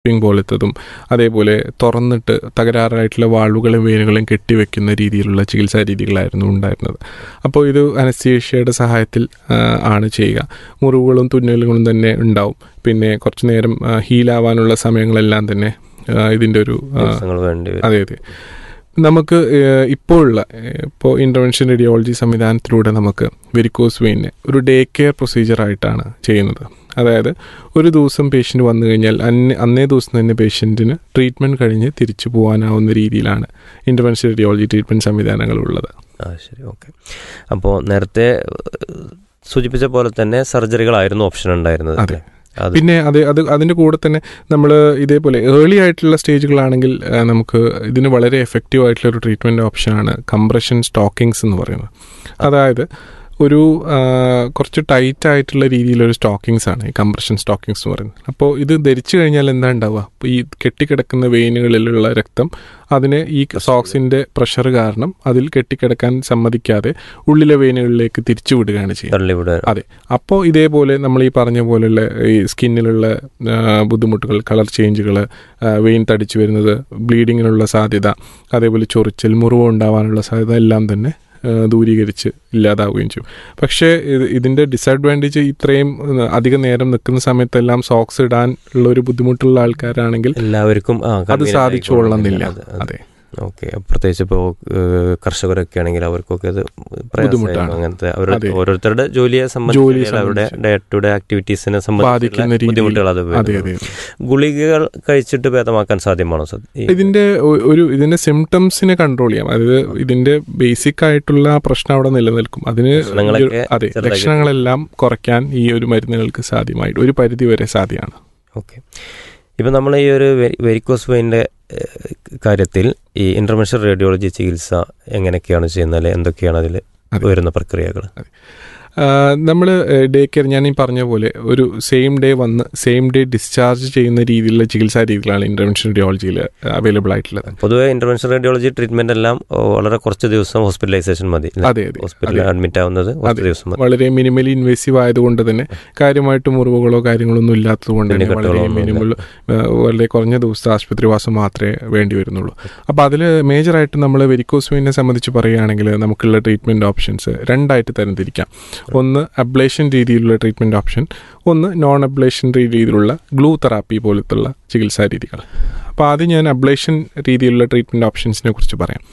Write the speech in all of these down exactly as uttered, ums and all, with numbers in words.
പോലത്തതും അതേപോലെ തുറന്നിട്ട് തകരാറായിട്ടുള്ള വാൾവുകളും വെയിനുകളും കെട്ടിവെക്കുന്ന രീതിയിലുള്ള ചികിത്സാ രീതികളായിരുന്നു ഉണ്ടായിരുന്നത്. അപ്പോൾ ഇത് അനസ്തീഷ്യയുടെ സഹായത്തിൽ ആണ് ചെയ്യുക. മുറിവുകളും തുന്നലുകളും തന്നെ ഉണ്ടാവും. പിന്നെ കുറച്ചു നേരം ഹീലാവാനുള്ള സമയങ്ങളെല്ലാം തന്നെ ഇതിൻ്റെ ഒരു അതെ അതെ നമുക്ക് ഇപ്പോഴുള്ള ഇപ്പോൾ ഇൻ്റർവെൻഷൻ റേഡിയോളജി സംവിധാനത്തിലൂടെ നമുക്ക് വെരിക്കോസ് വെയിനെ ഒരു ഡേ കെയർ പ്രൊസീജിയറായിട്ടാണ് ചെയ്യുന്നത്. അതായത് ഒരു ദിവസം പേഷ്യൻ്റ് വന്നു കഴിഞ്ഞാൽ അന്നേ അന്നേ ദിവസം തന്നെ പേഷ്യൻറ്റിന് ട്രീറ്റ്മെൻറ്റ് കഴിഞ്ഞ് തിരിച്ചു പോകാനാവുന്ന രീതിയിലാണ് ഇൻ്റർവെൻഷൻ റേഡിയോളജി ട്രീറ്റ്മെൻറ്റ് സംവിധാനങ്ങളുള്ളത്. ആ ശരി, ഓക്കെ. അപ്പോൾ നേരത്തെ സൂചിപ്പിച്ച പോലെ തന്നെ സർജറികളായിരുന്നു ഓപ്ഷൻ ഉണ്ടായിരുന്നത്. അതെ. പിന്നെ അത് അത് അതിൻ്റെ കൂടെ തന്നെ നമ്മൾ ഇതേപോലെ ഏർലി ആയിട്ടുള്ള സ്റ്റേജുകളാണെങ്കിൽ നമുക്ക് ഇതിന് വളരെ എഫക്റ്റീവ് ആയിട്ടുള്ള ഒരു ട്രീറ്റ്മെൻറ്റ് ഓപ്ഷനാണ് കംപ്രഷൻ സ്റ്റോക്കിങ്സ് എന്ന് പറയുന്നത്. അതായത് ഒരു കുറച്ച് ടൈറ്റ് ആയിട്ടുള്ള രീതിയിലൊരു സ്റ്റോക്കിങ്സ് ആണ് ഈ കംപ്രഷൻ സ്റ്റോക്കിങ്സ് എന്ന് പറയുന്നത്. അപ്പോൾ ഇത് ധരിച്ചു കഴിഞ്ഞാൽ എന്താ ഉണ്ടാവുക, അപ്പോൾ ഈ കെട്ടിക്കിടക്കുന്ന വെയിനുകളിലുള്ള രക്തം അതിന് ഈ സോക്സിൻ്റെ പ്രഷർ കാരണം അതിൽ കെട്ടിക്കിടക്കാൻ സമ്മതിക്കാതെ ഉള്ളിലെ വെയിനുകളിലേക്ക് തിരിച്ചു വിടുകയാണ് ചെയ്യുന്നത്. അതെ. അപ്പോൾ ഇതേപോലെ നമ്മൾ ഈ പറഞ്ഞ പോലെയുള്ള ഈ സ്കിന്നിലുള്ള ബുദ്ധിമുട്ടുകൾ, കളർ ചേഞ്ചുകൾ, വെയിൻ തടിച്ചു വരുന്നത്, ബ്ലീഡിങ്ങിനുള്ള സാധ്യത, അതേപോലെ ചൊറിച്ചൽ, മുറിവ് ഉണ്ടാവാനുള്ള സാധ്യത എല്ലാം തന്നെ ദൂരീകരിച്ച് ഇല്ലാതാവുകയും ചെയ്യും. പക്ഷേ ഇതിൻ്റെ ഡിസഡ്വാൻറ്റേജ് ഇത്രയും അധികം നേരം നിൽക്കുന്ന സമയത്തെല്ലാം സോക്സ് ഇടാൻ ഉള്ള ഒരു ബുദ്ധിമുട്ടുള്ള ആൾക്കാരാണെങ്കിൽ എല്ലാവർക്കും അത് സാധിച്ചുകൊള്ളുന്നില്ല. അതെ, ഓക്കെ. പ്രത്യേകിച്ച് ഇപ്പോൾ കർഷകരൊക്കെ ആണെങ്കിൽ അവർക്കൊക്കെ അത് ബുദ്ധിമുട്ടാണ്. അങ്ങനത്തെ അവരുടെ ഓരോരുത്തരുടെ ജോലിയെ സംബന്ധിച്ച് അവരുടെ ഡേ ടു ഡേ ആക്ടിവിറ്റീസിനെ സംബന്ധിക്കുന്ന ബുദ്ധിമുട്ടുകൾ അത് ഗുളികകൾ കഴിച്ചിട്ട് ഭേദമാക്കാൻ സാധ്യമാണോ സർ? ഇതിന്റെ ഒരു ഇതിന്റെ സിംറ്റംസിനെ കൺട്രോൾ ചെയ്യാം. അതായത് ഇതിന്റെ ബേസിക് ആയിട്ടുള്ള പ്രശ്നം അവിടെ നിലനിൽക്കും. അതിന് അതെ ലക്ഷണങ്ങളെല്ലാം കുറയ്ക്കാൻ ഈ ഒരു മരുന്നുകൾക്ക് സാധ്യമായിട്ട് ഒരു പരിധി വരെ സാധ്യമാണ്. ഓക്കെ. ഇപ്പം നമ്മൾ ഈ ഒരു വെരിക്കോസ് വെയിൻ്റെ കാര്യത്തിൽ ഈ ഇൻ്റർവെൻഷൻ റേഡിയോളജി ചികിത്സ എങ്ങനെയൊക്കെയാണ് ചെയ്യുന്നത്, എന്തൊക്കെയാണ് അതിൽ വരുന്ന പ്രക്രിയകൾ? നമ്മൾ ഡേ കെയർ ഞാൻ ഈ പറഞ്ഞ പോലെ ഒരു സെയിം ഡേ വന്ന് സെയിം ഡേ ഡിസ്ചാർജ് ചെയ്യുന്ന രീതിയിലുള്ള ചികിത്സാ രീതികളാണ് ഇൻ്റർവെൻഷൻ റേഡിയോളജിയിൽ അവൈലബിൾ ആയിട്ടുള്ളത്. പൊതുവെ ഇൻ്റർവെൻഷൻ റേഡിയോളജി ട്രീറ്റ്മെൻ്റ് എല്ലാം വളരെ കുറച്ച് ദിവസം ഹോസ്പിറ്റലൈസേഷൻ മതി. അതെ, ഹോസ്പിറ്റലിൽ അഡ്മിറ്റ് ആവുന്നത് ദിവസം മതി. വളരെ മിനിമലി ഇൻവേസീവ് ആയതുകൊണ്ട് തന്നെ കാര്യമായിട്ട് മുറിവുകളോ കാര്യങ്ങളൊന്നും ഇല്ലാത്തത് കൊണ്ട് തന്നെ വളരെ മിനിമൽ വളരെ കുറഞ്ഞ ദിവസത്തെ ആശുപത്രിവാസം മാത്രമേ വേണ്ടി വരുന്നുള്ളൂ. അപ്പോൾ അതിൽ മേജറായിട്ട് നമ്മൾ വെരിക്കോസ് വെയിനെ സംബന്ധിച്ച് പറയുകയാണെങ്കിൽ നമുക്കുള്ള ട്രീറ്റ്മെൻറ്റ് ഓപ്ഷൻസ് രണ്ടായിട്ട് തരംതിരിക്കാം. ഒന്ന് അബ്ലേഷൻ രീതിയിലുള്ള ട്രീറ്റ്മെൻറ്റ് ഓപ്ഷൻ, ഒന്ന് നോൺ അബ്ലേഷൻ രീതിയിലുള്ള ഗ്ലൂ തെറാപ്പി പോലത്തുള്ള ചികിത്സാ രീതികൾ. അപ്പോൾ ആദ്യം ഞാൻ അബ്ലേഷൻ രീതിയിലുള്ള ട്രീറ്റ്മെൻറ്റ് ഓപ്ഷൻസിനെ കുറിച്ച് പറയാം.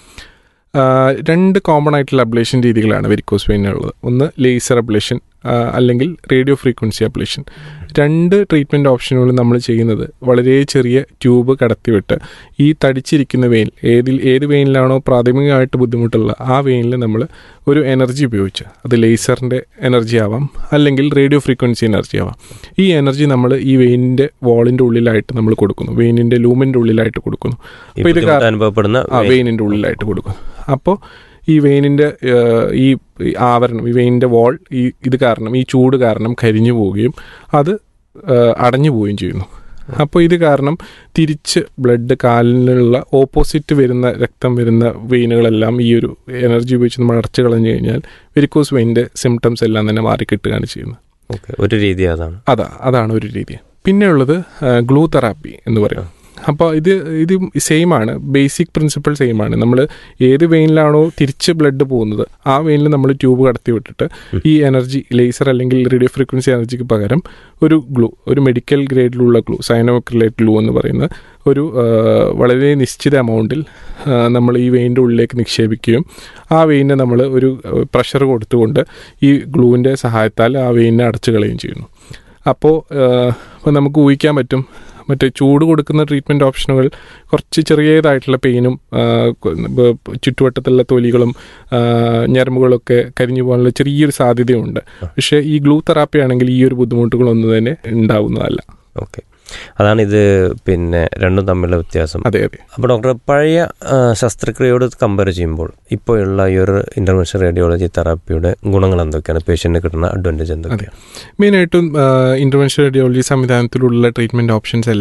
രണ്ട് കോമൺ ആയിട്ടുള്ള അബ്ലേഷൻ രീതികളാണ് വെരിക്കോസ് വെയിനുള്ളത്. ഒന്ന് ലേസർ അബ്ലേഷൻ അല്ലെങ്കിൽ റേഡിയോ ഫ്രീക്വൻസി അബ്ലേഷൻ. രണ്ട് ട്രീറ്റ്മെൻറ്റ് ഓപ്ഷനുകൾ നമ്മൾ ചെയ്യുന്നത് വളരെ ചെറിയ ട്യൂബ് കടത്തിവിട്ട് ഈ തടിച്ചിരിക്കുന്ന വെയിൻ ഏതിൽ ഏത് വെയിനിലാണോ പ്രാഥമികമായിട്ട് ബുദ്ധിമുട്ടുള്ള ആ വെയിനിൽ നമ്മൾ ഒരു എനർജി ഉപയോഗിച്ച്, അത് ലേസറിൻ്റെ എനർജി ആവാം അല്ലെങ്കിൽ റേഡിയോ ഫ്രീക്വൻസി എനർജി ആവാം, ഈ എനർജി നമ്മൾ ഈ വെയിനിൻ്റെ വാളിൻ്റെ ഉള്ളിലായിട്ട് നമ്മൾ കൊടുക്കുന്നു, വെയിനിൻ്റെ ലൂമിൻ്റെ ഉള്ളിലായിട്ട് കൊടുക്കുന്നു. അപ്പോൾ ഇത് അനുഭവപ്പെടുന്ന ആ വെയിനിൻ്റെ ഉള്ളിലായിട്ട് കൊടുക്കുന്നു. അപ്പോൾ ഈ വെയിനിൻ്റെ ഈ ആവരണം, ഈ വെയിനിൻ്റെ വാൾ ഈ ഇത് കാരണം, ഈ ചൂട് കാരണം കരിഞ്ഞു പോവുകയും അത് അടഞ്ഞു പോവുകയും ചെയ്യുന്നു. അപ്പോൾ ഇത് കാരണം തിരിച്ച് ബ്ലഡ് കാലിനുള്ള ഓപ്പോസിറ്റ് വരുന്ന രക്തം വരുന്ന വെയിനുകളെല്ലാം ഈ ഒരു എനർജി ഉപയോഗിച്ച് നമ്മൾ അടച്ചു കളഞ്ഞു കഴിഞ്ഞാൽ വെരിക്കോസ് വെയിൻ്റെ സിംറ്റംസ് എല്ലാം തന്നെ മാറിക്കിട്ടുകയാണ് ചെയ്യുന്നത്. ഓക്കെ, ഒരു രീതി അതാണ്. അതാ അതാണ് ഒരു രീതി. പിന്നെയുള്ളത് ഗ്ലൂ തെറാപ്പി എന്ന് പറയും. അപ്പോൾ ഇത് ഇത് സെയിം ആണ്, ബേസിക് പ്രിൻസിപ്പിൾ സെയിം ആണ്. നമ്മൾ ഏത് വെയിനിലാണോ തിരിച്ച് ബ്ലഡ് പോകുന്നത് ആ വെയിനിൽ നമ്മൾ ട്യൂബ് കടത്തി വിട്ടിട്ട് ഈ എനർജി ലേസർ അല്ലെങ്കിൽ റേഡിയോ ഫ്രീക്വൻസി എനർജിക്ക് പകരം ഒരു ഗ്ലൂ, ഒരു മെഡിക്കൽ ഗ്രേഡിലുള്ള ഗ്ലൂ, സൈനോക്രിലേറ്റ് ഗ്ലൂ എന്ന് പറയുന്ന ഒരു വളരെ നിശ്ചിത എമൗണ്ടിൽ നമ്മൾ ഈ വെയിൻ്റെ ഉള്ളിലേക്ക് നിക്ഷേപിക്കുകയും ആ വെയിനെ നമ്മൾ ഒരു പ്രഷർ കൊടുത്തുകൊണ്ട് ഈ ഗ്ലൂവിൻ്റെ സഹായത്താൽ ആ വെയിനെ അടച്ചു കളയുകയും ചെയ്യുന്നു. അപ്പോൾ അപ്പോൾ നമുക്ക് ഊഹിക്കാൻ പറ്റും മറ്റേ ചൂട് കൊടുക്കുന്ന ട്രീറ്റ്മെൻറ്റ് ഓപ്ഷനുകൾ കുറച്ച് ചെറിയതായിട്ടുള്ള പെയിനും ചുറ്റുവട്ടത്തുള്ള തൊലികളും ഞരമ്പുകളൊക്കെ കരിഞ്ഞു പോകാനുള്ള ചെറിയൊരു സാധ്യതയുണ്ട്. പക്ഷേ ഈ ഗ്ലൂ തെറാപ്പി ആണെങ്കിൽ ഈ ഒരു ബുദ്ധിമുട്ടുകളൊന്നും തന്നെ ഉണ്ടാവുന്നതല്ല. ഓക്കെ, അതാണ് ഇത് പിന്നെ രണ്ടും തമ്മിലുള്ള വ്യത്യാസം. അതെ അതെ. അപ്പോൾ ഡോക്ടർ, പഴയ ശസ്ത്രക്രിയയോട് കമ്പയർ ചെയ്യുമ്പോൾ ഇപ്പോഴുള്ള ഈ ഒരു ഇൻ്റർവെൻഷൻ റേഡിയോളജി തെറാപ്പിയുടെ ഗുണങ്ങൾ എന്തൊക്കെയാണ്, പേഷ്യൻറ്റിന് കിട്ടുന്ന അഡ്വാൻറ്റേജ് എന്തൊക്കെയാണ്? മെയിനായിട്ടും ഇൻ്റർവെൻഷൻ റേഡിയോളജി സംവിധാനത്തിലുള്ള ട്രീറ്റ്മെൻറ്റ് ഓപ്ഷൻസ് എല്ലാം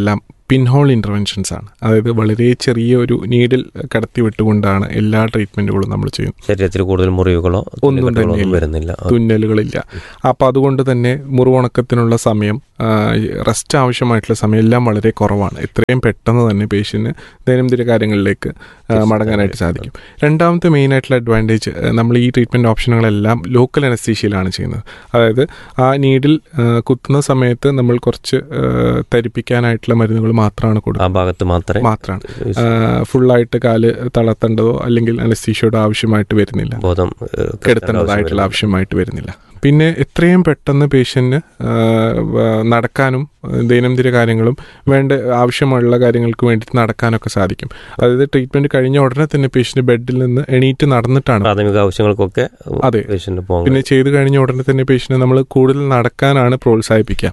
പിൻഹോൾ ഇൻ്റർവെൻഷൻസ് ആണ്. അതായത് വളരെ ചെറിയ ഒരു നീഡിൽ കടത്തി വിട്ടുകൊണ്ടാണ് എല്ലാ ട്രീറ്റ്മെൻറ്റുകളും നമ്മൾ ചെയ്യുന്നത്. ശരീരത്തിൽ കൂടുതൽ മുറിവുകളോ ഒന്നും തന്നെ വരുന്നില്ല, തുന്നലുകളില്ല. അപ്പോൾ അതുകൊണ്ട് തന്നെ മുറിവുണക്കത്തിനുള്ള സമയം, റെസ്റ്റ് ആവശ്യമായിട്ടുള്ള സമയം എല്ലാം വളരെ കുറവാണ്. എത്രയും പെട്ടെന്ന് തന്നെ പേഷ്യൻറ്റിന് ദൈനംദിന കാര്യങ്ങളിലേക്ക് മടങ്ങാനായിട്ട് സാധിക്കും. രണ്ടാമത്തെ മെയിനായിട്ടുള്ള അഡ്വാൻറ്റേജ്, നമ്മൾ ഈ ട്രീറ്റ്മെൻറ്റ് ഓപ്ഷനുകളെല്ലാം ലോക്കൽ അനസ്തീഷ്യയിലാണ് ചെയ്യുന്നത്. അതായത് ആ നീഡിൽ കുത്തുന്ന സമയത്ത് നമ്മൾ കുറച്ച് തരിപ്പിക്കാനായിട്ടുള്ള മരുന്നുകൾ മാത്രമാണ് കൊടുക്കുന്നത്. ആ ഭാഗത്ത് മാത്രമേ മാത്രമാണ് ഫുള്ളായിട്ട് കാല് തളർത്തേണ്ടതോ അല്ലെങ്കിൽ അനസ്തീഷ്യയുടെ ആവശ്യമായിട്ട് വരുന്നില്ല, ബോധം കെടുത്തേണ്ടതായിട്ടുള്ള ആവശ്യമായിട്ട് വരുന്നില്ല. പിന്നെ എത്രയും പെട്ടെന്ന് പേഷ്യൻറ്റിന് നടക്കാനും ദൈനംദിന കാര്യങ്ങളും വേണ്ട ആവശ്യമുള്ള കാര്യങ്ങൾക്ക് വേണ്ടിയിട്ട് നടക്കാനൊക്കെ സാധിക്കും. അതായത് ട്രീറ്റ്മെൻറ്റ് കഴിഞ്ഞ ഉടനെ തന്നെ പേഷ്യൻ്റ് ബെഡിൽ നിന്ന് എണീറ്റ് നടന്നിട്ടാണ് പ്രാഥമിക ആവശ്യങ്ങൾക്കൊക്കെ. അതെ, പിന്നെ ചെയ്ത് കഴിഞ്ഞ ഉടനെ തന്നെ പേഷ്യൻറ്റിനെ നമ്മൾ കൂടുതൽ നടക്കാനാണ് പ്രോത്സാഹിപ്പിക്കുക.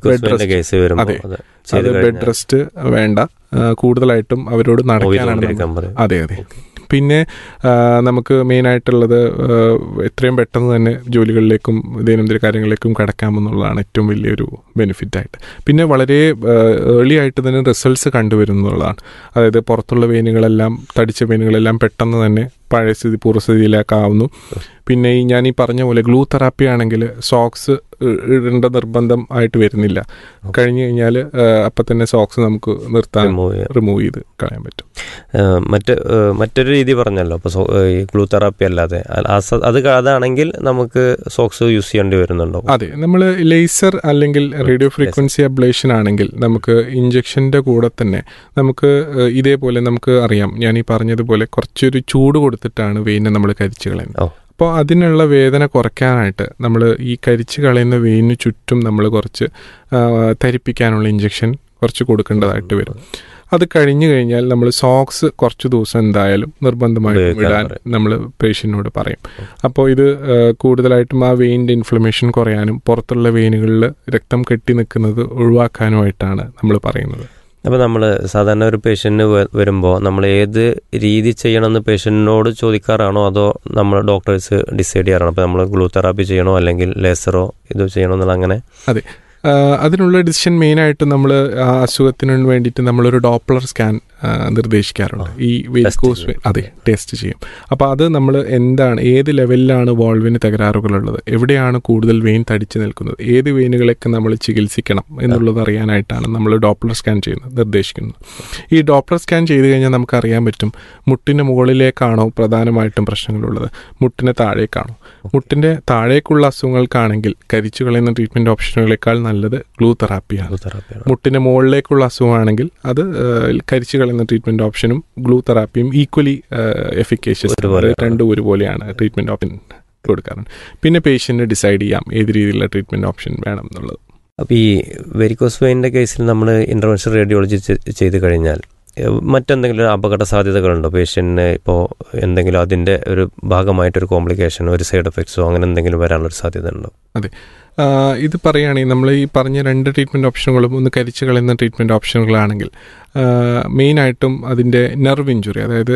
അതെ, ബെഡ് റെസ്റ്റ് വേണ്ട, കൂടുതലായിട്ടും അവരോട് നടക്കാനാണ്. അതെ അതെ. പിന്നെ നമുക്ക് മെയിനായിട്ടുള്ളത് എത്രയും പെട്ടെന്ന് തന്നെ ജോലികളിലേക്കും ദൈനംദിന കാര്യങ്ങളിലേക്കും കടക്കാമെന്നുള്ളതാണ് ഏറ്റവും വലിയൊരു ബെനിഫിറ്റായിട്ട്. പിന്നെ വളരെ ഏർലി ആയിട്ട് തന്നെ റിസൾട്ട്സ് കണ്ടുവരുന്നുള്ളതാണ്. അതായത് പുറത്തുള്ള വെയിനുകളെല്ലാം, തടിച്ച വെയിനുകളെല്ലാം പെട്ടെന്ന് തന്നെ പഴയ സ്ഥിതി പൂർവ്വസ്ഥിതിയിലേക്കാവുന്നു. പിന്നെ ഈ ഞാൻ ഈ പറഞ്ഞ പോലെ ഗ്ലൂ തെറാപ്പി ആണെങ്കിൽ സോക്സ് ഇടേണ്ട നിർബന്ധം ആയിട്ട് വരുന്നില്ല. കഴിഞ്ഞു കഴിഞ്ഞാൽ അപ്പം തന്നെ സോക്സ് നമുക്ക് നിർത്താൻ, റിമൂവ് ചെയ്ത് കളയാൻ പറ്റും. മറ്റ് മറ്റൊരു രീതി പറഞ്ഞല്ലോ, അപ്പോൾ ഈ ഗ്ലൂ തെറാപ്പി അല്ലാതെ അത് അതാണെങ്കിൽ നമുക്ക് സോക്സ് യൂസ് ചെയ്യേണ്ടി വരുന്നുണ്ടോ? അതെ, നമ്മൾ ലേസർ അല്ലെങ്കിൽ റേഡിയോ ഫ്രീക്വൻസി അബ്ലേഷൻ ആണെങ്കിൽ നമുക്ക് ഇഞ്ചക്ഷൻ്റെ കൂടെ തന്നെ നമുക്ക് ഇതേപോലെ നമുക്ക് അറിയാം, ഞാൻ ഈ പറഞ്ഞതുപോലെ കുറച്ചൊരു ചൂട് കൊടുത്തിട്ടാണ് വെയിനെ നമ്മൾ കരിച്ചു കളയുന്നത്. അപ്പോൾ അതിനുള്ള വേദന കുറയ്ക്കാനായിട്ട് നമ്മൾ ഈ കരിച്ചു കളയുന്ന വെയിന് ചുറ്റും നമ്മൾ കുറച്ച് തരിപ്പിക്കാനുള്ള ഇഞ്ചക്ഷൻ കുറച്ച് കൊടുക്കേണ്ടതായിട്ട് വരും. അത് കഴിഞ്ഞു കഴിഞ്ഞാൽ നമ്മൾ സോക്സ് കുറച്ച് ദിവസം എന്തായാലും നിർബന്ധമായിട്ടും ഇടാൻ നമ്മൾ പേഷ്യൻറ്റിനോട് പറയും. അപ്പോൾ ഇത് കൂടുതലായിട്ടും ആ വെയിൻ്റെ ഇൻഫ്ലമേഷൻ കുറയാനും പുറത്തുള്ള വെയിനുകളിൽ രക്തം കെട്ടി നിൽക്കുന്നത് ഒഴിവാക്കാനുമായിട്ടാണ് നമ്മൾ പറയുന്നത്. അപ്പോൾ നമ്മൾ സാധാരണ ഒരു പേഷ്യൻറ്റിന് വരുമ്പോൾ നമ്മൾ ഏത് രീതി ചെയ്യണമെന്ന് പേഷ്യൻറ്റിനോട് ചോദിക്കാറാണോ, അതോ നമ്മൾ ഡോക്ടേഴ്സ് ഡിസൈഡ് ചെയ്യാറാണോ? അപ്പോൾ നമ്മൾ ഗ്ലൂ തെറാപ്പി ചെയ്യണോ അല്ലെങ്കിൽ ലേസറോ ഇത് ചെയ്യണോ എന്നുള്ള അങ്ങനെ? അതെ, അതിനുള്ള ഡിസിഷൻ മെയിനായിട്ട് നമ്മൾ ആ അസുഖത്തിന് വേണ്ടിയിട്ട് നമ്മളൊരു ഡോപ്ലർ സ്കാൻ നിർദ്ദേശിക്കാറുണ്ട്. ഈ വെരിക്കോസ്, അതെ, ടെസ്റ്റ് ചെയ്യും. അപ്പോൾ അത് നമ്മൾ എന്താണ്, ഏത് ലെവലിലാണ് വാൾവിന് തകരാറുകളുള്ളത്, എവിടെയാണ് കൂടുതൽ വെയിൻ തടിച്ചു നിൽക്കുന്നത്, ഏത് വെയിനുകളൊക്കെ നമ്മൾ ചികിത്സിക്കണം എന്നുള്ളത് അറിയാനായിട്ടാണ് നമ്മൾ ഡോപ്ലർ സ്കാൻ ചെയ്യുന്നത്, നിർദ്ദേശിക്കുന്നത്. ഈ ഡോപ്ലർ സ്കാൻ ചെയ്ത് കഴിഞ്ഞാൽ നമുക്കറിയാൻ പറ്റും മുട്ടിന് മുകളിലേക്കാണോ പ്രധാനമായിട്ടും പ്രശ്നങ്ങളുള്ളത്, മുട്ടിന് താഴേക്കാണോ. മുട്ടിൻ്റെ താഴേക്കുള്ള അസുഖങ്ങൾക്കാണെങ്കിൽ കരിച്ചു കളയുന്ന ട്രീറ്റ്മെൻറ്റ് ഓപ്ഷനുകളേക്കാൾ നല്ലത് ഗ്ലൂ തെറാപ്പിയാണ്. മുട്ടിന് മുകളിലേക്കുള്ള അസുഖമാണെങ്കിൽ അത് കരിച്ചു കളയുന്ന ട്രീറ്റ്മെൻറ്റ് ഓപ്ഷനും ഗ്ലൂ തെറാപ്പിയും ഈക്വലി എഫിക്കേഷ്യസ്, രണ്ടും ഒരുപോലെയാണ് ട്രീറ്റ്മെൻറ്റ് ഓപ്ഷൻ കൊടുക്കാറുണ്ട്. പിന്നെ പേഷ്യൻറ്റ് ഡിസൈഡ് ചെയ്യാം ഏത് രീതിയിലുള്ള ട്രീറ്റ്മെൻറ്റ് ഓപ്ഷൻ വേണം എന്നുള്ളത്. അപ്പോൾ ഈ വെരിക്കോസ് വെയിൻ്റെ കേസിൽ നമ്മൾ ഇൻ്റർവെൻഷൻ റേഡിയോളജി ചെയ്ത് കഴിഞ്ഞാൽ മറ്റെന്തെങ്കിലും അപകട സാധ്യതകളുണ്ടോ പേഷ്യൻറ്റിന്? ഇപ്പോൾ എന്തെങ്കിലും അതിൻ്റെ ഒരു ഭാഗമായിട്ടൊരു കോംപ്ലിക്കേഷനോ ഒരു സൈഡ് എഫക്ട്സോ അങ്ങനെ എന്തെങ്കിലും വരാനുള്ളൊരു സാധ്യത ഉണ്ടോ? അതെ, ഇത് പറയുകയാണെങ്കിൽ നമ്മൾ ഈ പറഞ്ഞ രണ്ട് ട്രീറ്റ്മെൻറ്റ് ഓപ്ഷനുകളും ഒന്ന് കരിച്ചു കളയുന്ന ട്രീറ്റ്മെൻറ്റ് ഓപ്ഷനുകളാണെങ്കിൽ മെയിനായിട്ടും അതിൻ്റെ നെർവ് ഇഞ്ചുറി, അതായത്